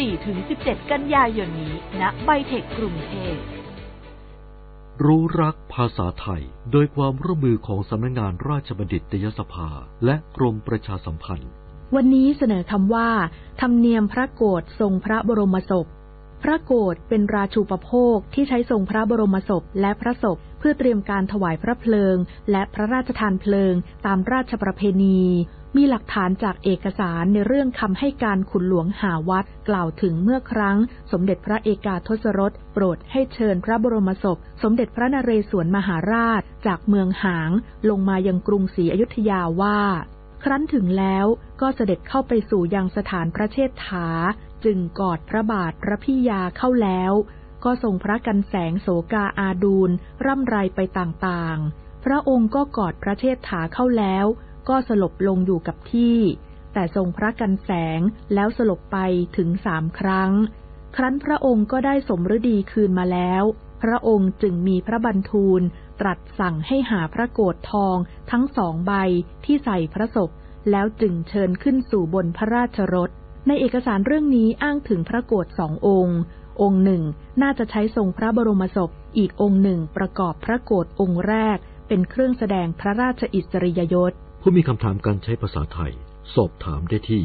14-17 กันยายนนี้ณไบเทคกรุงเทพรู้รักภาษาไทยโดยความร่วมมือของสำนักงานราชบัณฑิตยสภาและกรมประชาสัมพันธ์วันนี้เสนอคำว่าธรรมเนียมพระโกฐทรงพระบรมศพพระโกฐเป็นราชูปโภคที่ใช้ทรงพระบรมศพและพระศพเพื่อเตรียมการถวายพระเพลิงและพระราชทานเพลิงตามราชประเพณีมีหลักฐานจากเอกสารในเรื่องคำให้การขุนหลวงหาวัดกล่าวถึงเมื่อครั้งสมเด็จพระเอกาทศรสโปรดให้เชิญพระบรมศพสมเด็จพระนเรศวรมหาราชจากเมืองหางลงมายังกรุงศรีอยุธยาว่าครั้นถึงแล้วก็เสด็จเข้าไปสู่ยังสถานพระเชษฐาจึงกอดพระบาทพระพิยาเข้าแล้วก็ทรงพระกันแสงโสกาอาดูลร่ำไรไปต่างๆพระองค์ก็กอดพระเชษฐาเข้าแล้วก็สลบลงอยู่กับที่แต่ทรงพระกันแสงแล้วสลบไปถึง3 ครั้งครั้นพระองค์ก็ได้สมฤดีคืนมาแล้วพระองค์จึงมีพระบันทูลตรัสสั่งให้หาพระโกฐทองทั้ง2 ใบที่ใส่พระศพแล้วจึงเชิญขึ้นสู่บนพระราชรถในเอกสารเรื่องนี้อ้างถึงพระโกฐ2 องค์องค์หนึ่งน่าจะใช้ทรงพระบรมศพอีกองค์หนึ่งประกอบพระโกฐองค์แรกเป็นเครื่องแสดงพระราชอิสริยยศผู้มีคำถามการใช้ภาษาไทยสอบถามได้ที่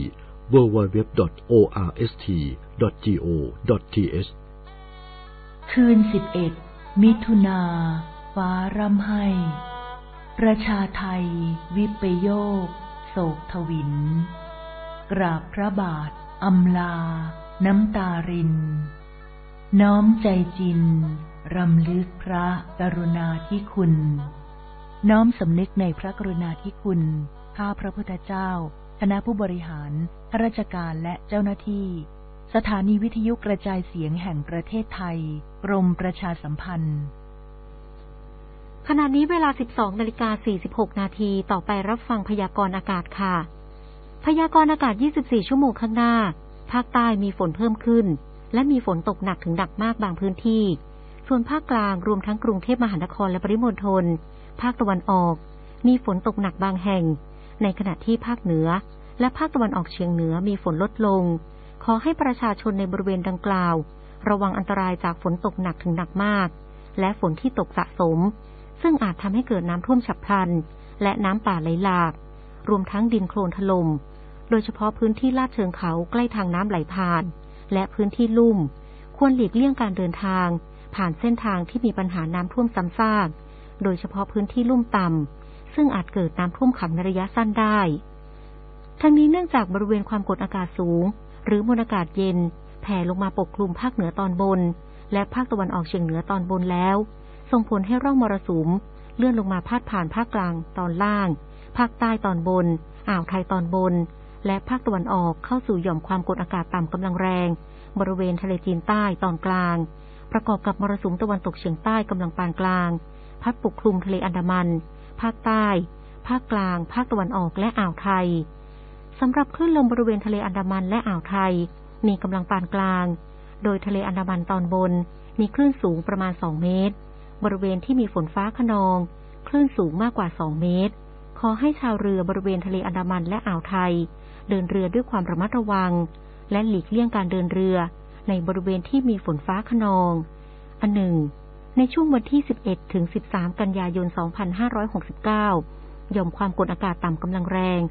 www.orst.go.th คืน11 มิถุนาฟ้าร่ำไห้ประชาไทยวิปโยคโศกทวินกราบพระบาทอำลาน้ำตารินน้อมใจจินรำลึกพระกรุณาธิคุณน้อมสำนึกในพระกรุณาธิคุณข้าพระพุทธเจ้าคณะผู้บริหารข้าราชการและเจ้าหน้าที่สถานีวิทยุกระจายเสียงแห่งประเทศไทยกรมประชาสัมพันธ์ขณะนี้เวลา 12:46 น.ต่อไปรับฟังพยากรณ์อากาศค่ะพยากรณ์อากาศ 24 ชั่วโมงข้างหน้าภาคใต้มีฝนเพิ่มขึ้นและมีฝนตกหนักถึงหนักมากบางพื้นที่ส่วนภาคกลางรวมทั้งกรุงเทพมหานครและปริมณฑลภาคตะวันออกมีฝนตกหนักบางแห่งในขณะที่ภาคเหนือและภาคตะวันออกเฉียงเหนือมีฝนลดลงขอให้ประชาชนในบริเวณดังกล่าวระวังอันตรายจากฝนตกหนักถึงหนักมากและฝนที่ตกสะสมซึ่งอาจทำให้เกิดน้ำท่วมฉับพลันและน้ำป่าไหลหลากรวมทั้งดินโคลนถล่มโดยเฉพาะพื้นที่ลาดเชิงเขาใกล้ทางน้ำไหลผ่านและพื้นที่ลุ่มควรหลีกเลี่ยงการเดินทางผ่านเส้นทางที่มีปัญหาน้ำท่วมซ้ำซากโดยเฉพาะพื้นที่ลุ่มต่ำซึ่งอาจเกิดน้ำท่วมขังในระยะสั้นได้ทั้งนี้เนื่องจากบริเวณความกดอากาศสูงหรือมวลอากาศเย็นแผ่ลงมาปกคลุมภาคเหนือตอนบนและภาคตะวันออกเฉียงเหนือตอนบนแล้วส่งผลให้ร่องมรสุมเลื่อนลงมาพาดผ่านภาคกลางตอนล่างภาคใต้ตอนบนอ่าวไทยตอนบนและภาคตะวันออกเข้าสู่หย่อมความกดอากาศต่ำกำลังแรงบริเวณทะเลจีนใต้ตอนกลางประกอบกับมรสุมตะวันตกเฉียงใต้กำลังปานกลางพัดปกคลุมทะเลอันดามันภาคใต้ภาคกลางภาคตะวันออกและอ่าวไทยสำหรับคลื่นลมบริเวณทะเลอันดามันและอ่าวไทยมีกำลังปานกลางโดยทะเลอันดามันตอนบนมีคลื่นสูงประมาณ2 เมตรบริเวณที่มีฝนฟ้าคะนองคลื่นสูงมากกว่า2 เมตรขอให้ชาวเรือบริเวณทะเลอันดามันและอ่าวไทยเดินเรือด้วยความระมัดระวังและหลีกเลี่ยงการเดินเรือในบริเวณที่มีฝนฟ้าคะนองอันหนึ่งในช่วงวันที่11 ถึง 13 กันยายน 2569หย่อมความกดอากาศต่ำกำลังแรง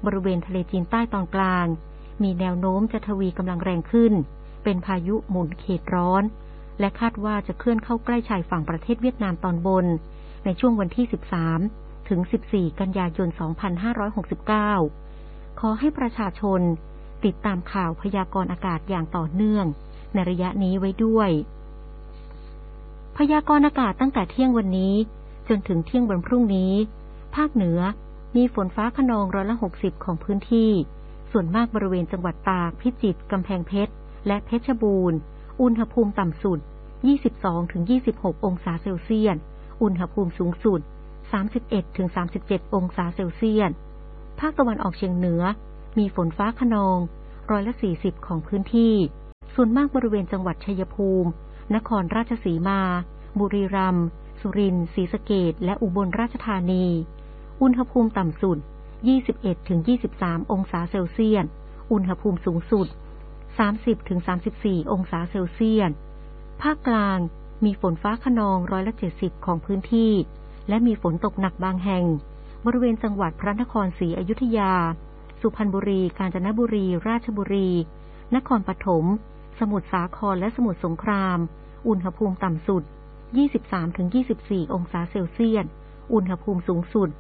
บริเวณทะเลจีนใต้ตอนกลางมีแนวโน้มจะทวีกำลังแรงขึ้นเป็นพายุหมุนเขตร้อนและคาดว่าจะเคลื่อนเข้าใกล้ชายฝั่งประเทศเวียดนามตอนบนในช่วงวันที่13ถึง14กันยายน2569ขอให้ประชาชนติดตามข่าวพยากรณ์อากาศอย่างต่อเนื่องในระยะนี้ไว้ด้วยพยากรณ์อากาศตั้งแต่เที่ยงวันนี้จนถึงเที่ยงวันพรุ่งนี้ภาคเหนือมีฝนฟ้าคะนอง60%ของพื้นที่ส่วนมากบริเวณจังหวัดตากพิจิตรกำแพงเพชรและเพชรบูรณ์อุณหภูมิต่ำสุด 22-26 องศาเซลเซียสอุณหภูมิสูงสุด 31-37 องศาเซลเซียสภาคตะวันออกเฉียงเหนือมีฝนฟ้าคะนอง40%ของพื้นที่ส่วนมากบริเวณจังหวัดชัยภูมินครราชสีมาบุรีรัมย์สุรินทร์ศรีสะเกษและอุบลราชธานีอุณหภูมิต่ำสุด 21-23 องศาเซลเซียสอุณหภูมิสูงสุด 30-34 องศาเซลเซียสภาคกลางมีฝนฟ้าคะนอง70%ของพื้นที่และมีฝนตกหนักบางแห่งบริเวณจังหวัดพระนครศรีอยุธยาสุพรรณบุรีกาญจนบุรีราชบุรีนครปฐมสมุทรสาครและสมุทรสงครามอุณหภูมิต่ำสุด 23-24 องศาเซลเซียสอุณหภูมิสูงสุด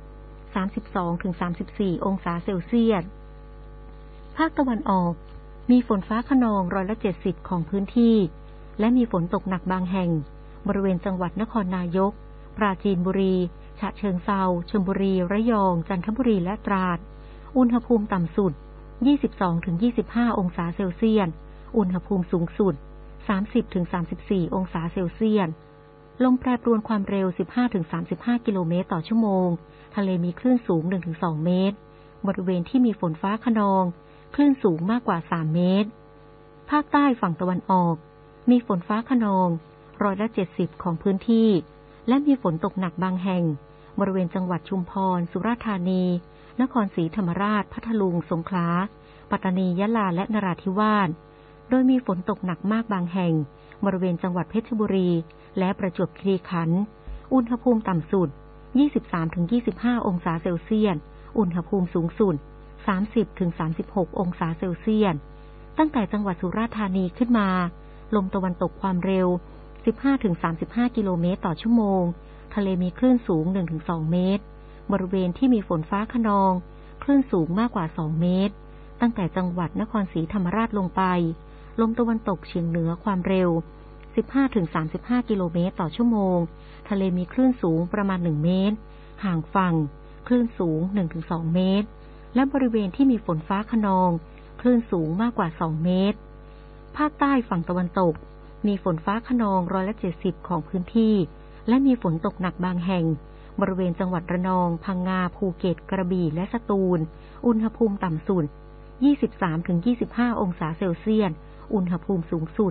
32-34 องศาเซลเซียสภาคตะวันออกมีฝนฟ้าคะนอง70%ของพื้นที่และมีฝนตกหนักบางแห่งบริเวณจังหวัดนครนายกปราจีนบุรีฉะเชิงเทราชลบุรีระยองจันทบุรีและตราดอุณหภูมิต่ำสุด 22-25 องศาเซลเซียสอุณหภูมิสูงสุด 30-34 องศาเซลเซียสลมแปรปรวนความเร็ว 15-35 กิโลเมตรต่อชั่วโมงทะเลมีคลื่นสูง 1-2 เมตรบริเวณที่มีฝนฟ้าคะนองคลื่นสูงมากกว่า3เมตรภาคใต้ฝั่งตะวันออกมีฝนฟ้าคะนอง70%ของพื้นที่และมีฝนตกหนักบางแห่งบริเวณจังหวัดชุมพรสุราษฎร์ธานีนครศรีธรรมราชพัทลุงสงขลาปัตตานียะลาและนราธิวาสโดยมีฝนตกหนักมากบางแห่งบริเวณจังหวัดเพชรบุรีและประจวบคีรีขันธ์อุณหภูมิต่ำสุด 23-25 องศาเซลเซียสอุณหภูมิสูงสุด 30-36 องศาเซลเซียสตั้งแต่จังหวัดสุราษฎร์ธานีขึ้นมาลมตะวันตกความเร็ว 15-35 กิโลเมตรต่อชั่วโมงทะเลมีคลื่นสูง 1-2 เมตรบริเวณที่มีฝนฟ้าคะนองคลื่นสูงมากกว่า2เมตรตั้งแต่จังหวัดนครศรีธรรมราชลงไปลมตะวันตกเฉียงเหนือความเร็ว 15-35 กิโลเมตรต่อชั่วโมงทะเลมีคลื่นสูงประมาณ1เมตรห่างฝั่งคลื่นสูง 1-2 เมตรและบริเวณที่มีฝนฟ้าคะนองคลื่นสูงมากกว่า2เมตรภาคใต้ฝั่งตะวันตกมีฝนฟ้าคะนอง70%ของพื้นที่และมีฝนตกหนักบางแห่งบริเวณจังหวัดระนองพังงาภูเก็ตกระบี่และสตูลอุณหภูมิต่ำสุด 23-25 องศาเซลเซียสอุณหภูมิสูงสุด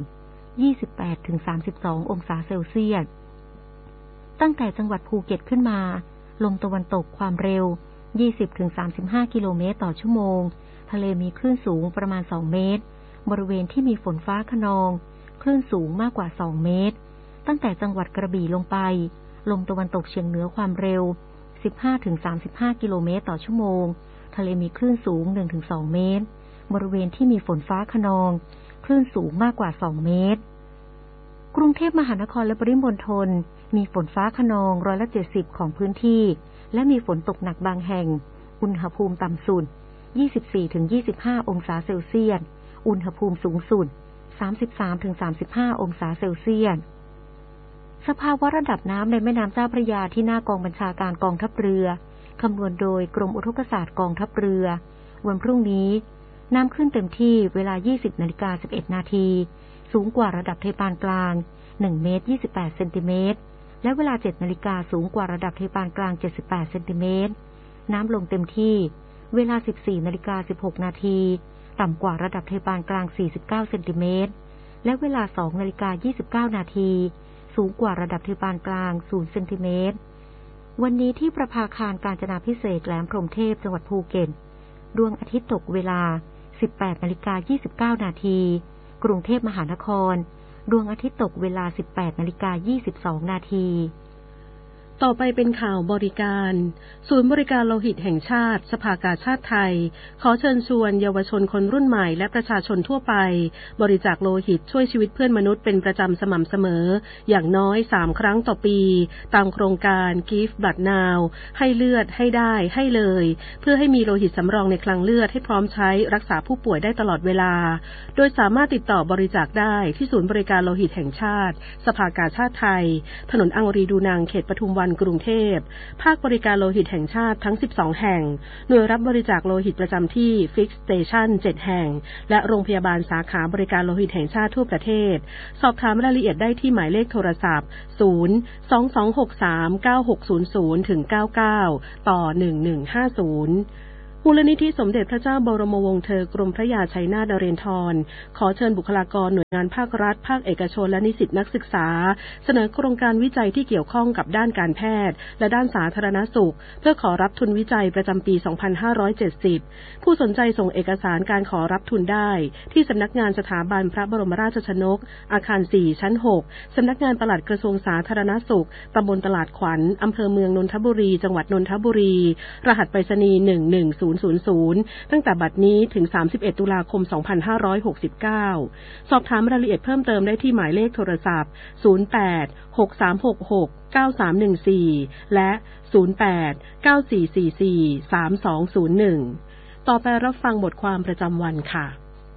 28-32 องศาเซลเซียสตั้งแต่จังหวัดภูเก็ตขึ้นมาลมตะวันตกความเร็ว 20-35 กิโลเมตรต่อชั่วโมงทะเลมีคลื่นสูงประมาณ2เมตรบริเวณที่มีฝนฟ้าคะนองคลื่นสูงมากกว่า2เมตรตั้งแต่จังหวัดกระบี่ลงไปลมตะวันตกเฉียงเหนือความเร็ว 15-35 กิโลเมตรต่อชั่วโมงทะเลมีคลื่นสูง 1-2 เมตรบริเวณที่มีฝนฟ้าคะนองคลื่นสูงมากกว่า2เมตรกรุงเทพมหานครและปริมณฑลมีฝนฟ้าคะนอง70%ของพื้นที่และมีฝนตกหนักบางแห่งอุณหภูมิต่ำสุด 24-25 องศาเซลเซียสอุณหภูมิสูงสุด 33-35 องศาเซลเซียสสภาวะระดับน้ำในแม่น้ำเจ้าพระยาที่หน้ากองบัญชาการกองทัพเรือคำนวณโดยกรมอุทกศาสตร์กองทัพเรือวันพรุ่งนี้น้ำขึ้นเต็มที่เวลา 20:11 นาทีสูงกว่าระดับทะเลปานกลาง1เมตร28เซนติเมตรและเวลา 7 นาฬิกาสูงกว่าระดับทะเลปานกลาง78เซนติเมตรน้ำลงเต็มที่เวลา 14:16 นาทีต่ำกว่าระดับทะเลปานกลาง49เซนติเมตรและเวลา 2:29 นาทีสูงกว่าระดับทะเลปานกลาง0เซนติเมตรวันนี้ที่ประภาคารกาญจนาภิเษกแหลมพรหมเทพจังหวัดภูเก็ตดวงอาทิตย์ตกเวลา 18:29 นาทีกรุงเทพมหานครดวงอาทิตย์ตกเวลา 18:22 นาทีต่อไปเป็นข่าวบริการศูนย์บริการโลหิตแห่งชาติสภากาชาติไทยขอเชิญชวนเยาวชนคนรุ่นใหม่และประชาชนทั่วไปบริจาคโลหิตช่วยชีวิตเพื่อนมนุษย์เป็นประจำสม่ำเสมออย่างน้อย3ครั้งต่อปีตามโครงการ Give Blood Now ให้เลือดให้ได้ให้เลยเพื่อให้มีโลหิตสำรองในคลังเลือดให้พร้อมใช้รักษาผู้ป่วยได้ตลอดเวลาโดยสามารถติดต่อบริจาคได้ที่ศูนย์บริการโลหิตแห่งชาติสภากาชาติไทยถนนอังรีดูนังเขตปทุมวันกรุงเทพภาคบริการโลหิตแห่งชาติทั้ง12แห่งหน่วยรับบริจาคโลหิตประจำที่ Fix Station 7 แห่งและโรงพยาบาลสาขาบริการโลหิตแห่งชาติทั่วประเทศสอบถามรายละเอียดได้ที่หมายเลขโทรศัพท์022639600-99ต่อ1150มูลนิธิสมเด็จพระเจ้าบรมวงศ์เธอกรมพระยาชัยนาทนเรนทรขอเชิญบุคลากรหน่วยงานภาครัฐภาคเอกชนและนิสิตนักศึกษาเสนอโครงการวิจัยที่เกี่ยวข้องกับด้านการแพทย์และด้านสาธารณสุขเพื่อขอรับทุนวิจัยประจำปี 2570 ผู้สนใจส่งเอกสารการขอรับทุนได้ที่สำนักงานสถาบันพระบรมราชชนกอาคาร 4 ชั้น 6 สำนักงานปลัดกระทรวงสาธารณสุขตำบลตลาดขวัญอำเภอเมืองนนทบุรีจังหวัดนนทบุรีรหัสไปรษณีย์11000ตั้งแต่บัดนี้ถึง31ตุลาคม2569สอบถามรายละเอียดเพิ่มเติมได้ที่หมายเลขโทรศัพท์0863669314และ0894443201ต่อไปรับฟังบทความประจำวันค่ะ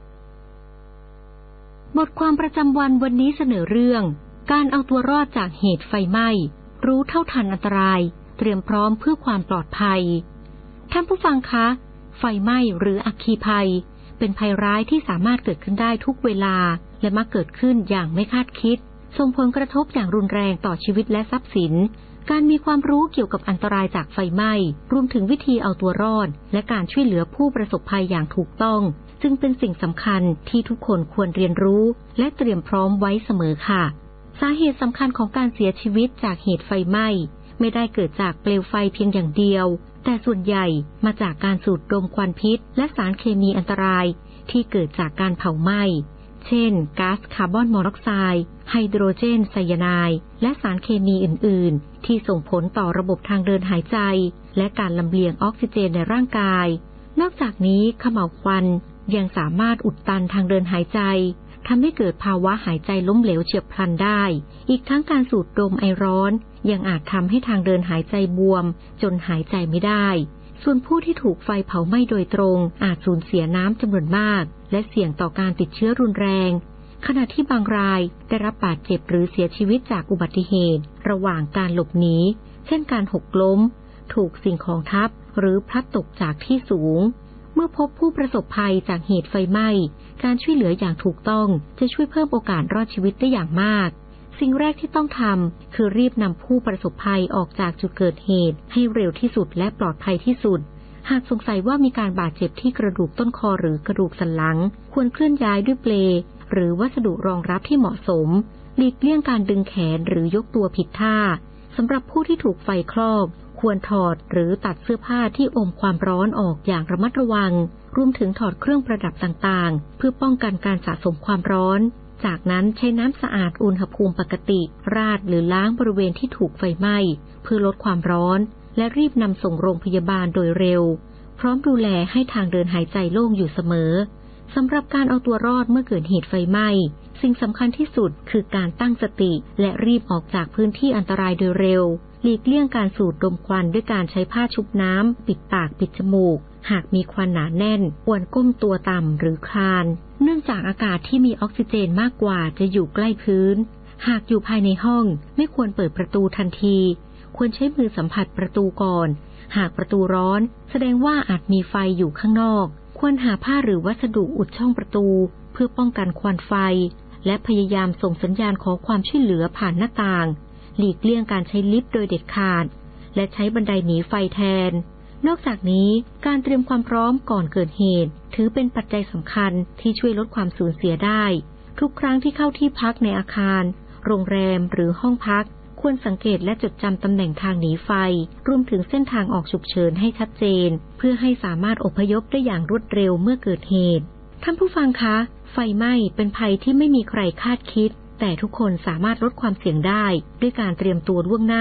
บทความประจำวันวันนี้เสนอเรื่องการเอาตัวรอดจากเหตุไฟไหม้รู้เท่าทันอันตรายเตรียมพร้อมเพื่อความปลอดภัยท่านผู้ฟังคะไฟไหม้หรืออัคคีภัยเป็นภัยร้ายที่สามารถเกิดขึ้นได้ทุกเวลาและมักเกิดขึ้นอย่างไม่คาดคิดส่งผลกระทบอย่างรุนแรงต่อชีวิตและทรัพย์สินการมีความรู้เกี่ยวกับอันตรายจากไฟไหม้รวมถึงวิธีเอาตัวรอดและการช่วยเหลือผู้ประสบภัยอย่างถูกต้องจึงเป็นสิ่งสำคัญที่ทุกคนควรเรียนรู้และเตรียมพร้อมไว้เสมอค่ะสาเหตุสำคัญของการเสียชีวิตจากเหตุไฟไหม้ไม่ได้เกิดจากเปลวไฟเพียงอย่างเดียวแต่ส่วนใหญ่มาจากการสูดดมควันพิษและสารเคมีอันตรายที่เกิดจากการเผาไหม้เช่นก๊าซคาร์บอนมอนอกไซด์ไฮโดรเจนไซยาไนด์และสารเคมีอื่นๆที่ส่งผลต่อระบบทางเดินหายใจและการลำเลียงออกซิเจนในร่างกายนอกจากนี้เขม่าวควันยังสามารถอุดตันทางเดินหายใจทำให้เกิดภาวะหายใจล้มเหลวเฉียบพลันได้อีกทั้งการสูดดมไอร้อนยังอาจทำให้ทางเดินหายใจบวมจนหายใจไม่ได้ส่วนผู้ที่ถูกไฟเผาไหม้โดยตรงอาจสูญเสียน้ำจำนวนมากและเสี่ยงต่อการติดเชื้อรุนแรงขณะที่บางรายได้รับบาดเจ็บหรือเสียชีวิตจากอุบัติเหตุระหว่างการหลบหนีเช่นการหกล้มถูกสิ่งของทับหรือพลัดตกจากที่สูงเมื่อพบผู้ประสบภัยจากเหตุไฟไหม้การช่วยเหลืออย่างถูกต้องจะช่วยเพิ่มโอกาสรอดชีวิตได้อย่างมากสิ่งแรกที่ต้องทำคือรีบนำผู้ประสบภัยออกจากจุดเกิดเหตุให้เร็วที่สุดและปลอดภัยที่สุดหากสงสัยว่ามีการบาดเจ็บที่กระดูกต้นคอหรือกระดูกสันหลังควรเคลื่อนย้ายด้วยเปลหรือวัสดุรองรับที่เหมาะสมหลีกเลี่ยงการดึงแขนหรือยกตัวผิดท่าสำหรับผู้ที่ถูกไฟคลอกควรถอดหรือตัดเสื้อผ้าที่อมความร้อนออกอย่างระมัดระวังรวมถึงถอดเครื่องประดับต่างๆเพื่อป้องกันการสะสมความร้อนจากนั้นใช้น้ำสะอาดอุณหภูมิปกติราดหรือล้างบริเวณที่ถูกไฟไหม้เพื่อลดความร้อนและรีบนำส่งโรงพยาบาลโดยเร็วพร้อมดูแลให้ทางเดินหายใจโล่งอยู่เสมอสำหรับการเอาตัวรอดเมื่อเกิดเหตุไฟไหม้สิ่งสำคัญที่สุดคือการตั้งสติและรีบออกจากพื้นที่อันตรายโดยเร็วหลีกเลี่ยงการสูดดมควันด้วยการใช้ผ้าชุบน้ำปิดปากปิดจมูกหากมีควันหนาแน่นควรก้มตัวต่ำหรือคลานเนื่องจากอากาศที่มีออกซิเจนมากกว่าจะอยู่ใกล้พื้นหากอยู่ภายในห้องไม่ควรเปิดประตูทันทีควรใช้มือสัมผัสประตูก่อนหากประตูร้อนแสดงว่าอาจมีไฟอยู่ข้างนอกควรหาผ้าหรือวัสดุอุดช่องประตูเพื่อป้องกันควันไฟและพยายามส่งสัญญาณขอความช่วยเหลือผ่านหน้าต่างหลีกเลี่ยงการใช้ลิฟต์โดยเด็ดขาดและใช้บันไดหนีไฟแทนนอกจากนี้การเตรียมความพร้อมก่อนเกิดเหตุถือเป็นปัจจัยสำคัญที่ช่วยลดความสูญเสียได้ทุกครั้งที่เข้าที่พักในอาคารโรงแรมหรือห้องพักควรสังเกตและจดจำตำแหน่งทางหนีไฟรวมถึงเส้นทางออกฉุกเฉินให้ชัดเจนเพื่อให้สามารถอพยพได้อย่างรวดเร็วเมื่อเกิดเหตุท่านผู้ฟังคะไฟไหม้เป็นภัยที่ไม่มีใครคาดคิดแต่ทุกคนสามารถลดความเสี่ยงได้ด้วยการเตรียมตัวล่วงหน้า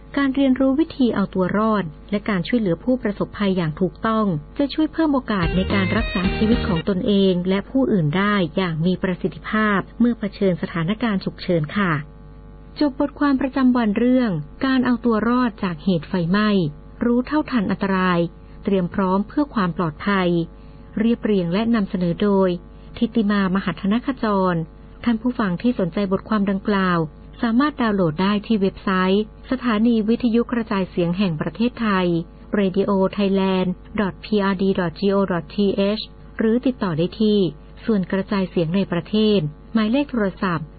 การเรียนรู้วิธีเอาตัวรอดและการช่วยเหลือผู้ประสบภัยอย่างถูกต้องจะช่วยเพิ่มโอกาสในการรักษาชีวิตของตนเองและผู้อื่นได้อย่างมีประสิทธิภาพเมื่อเผชิญสถานการณ์ฉุกเฉินค่ะจบบทความประจำวันเรื่องการเอาตัวรอดจากเหตุไฟไหม้รู้เท่าทันอันตรายเตรียมพร้อมเพื่อความปลอดภัยเรียบเรียงและนำเสนอโดยทิติมามหัทนขจรท่านผู้ฟังที่สนใจบทความดังกล่าวสามารถดาวน์โหลดได้ที่เว็บไซต์สถานีวิทยุกระจายเสียงแห่งประเทศไทย radiothailand.prd.go.th หรือติดต่อได้ที่ส่วนกระจายเสียงในประเทศหมายเลขโทรศัพท์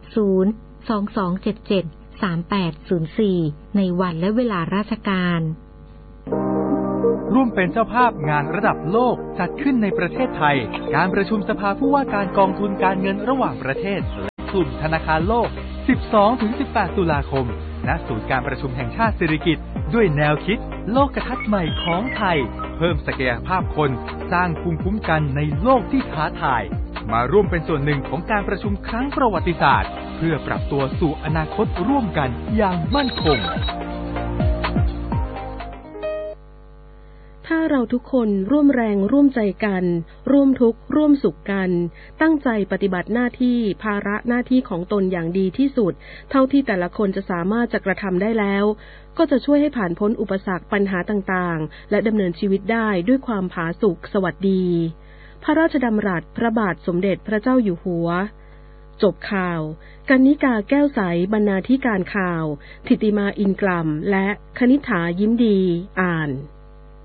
022773804 ในวันและเวลาราชการร่วมเป็นเจ้าภาพงานระดับโลกจัดขึ้นในประเทศไทยการประชุมสภาผู้ว่าการกองทุนการเงินระหว่างประเทศและกลุ่มธนาคารโลก 12-18 ตุลาคมณศูนย์การประชุมแห่งชาติสิริกิติ์ด้วยแนวคิดโลกทัศน์ใหม่ของไทยเพิ่มศักยภาพคนสร้างภูมิคุ้มกันในโลกที่ท้าทายมาร่วมเป็นส่วนหนึ่งของการประชุมครั้งประวัติศาสตร์เพื่อปรับตัวสู่อนาคตร่วมกันอย่างมั่นคงถ้าเราทุกคนร่วมแรงร่วมใจกันร่วมทุกข์ร่วมสุขกันตั้งใจปฏิบัติหน้าที่ภาระหน้าที่ของตนอย่างดีที่สุดเท่าที่แต่ละคนจะสามารถจะกระทำได้แล้วก็จะช่วยให้ผ่านพ้นอุปสรรคปัญหาต่างๆและดำเนินชีวิตได้ด้วยความผาสุกสวัสดีพระราชดำรัสพระบาทสมเด็จพระเจ้าอยู่หัวจบข่าวกนิกาแก้วใสบรรณาธิการข่าวทิติมาอินกล่ำและคณิษฐายิ้มดีอ่าน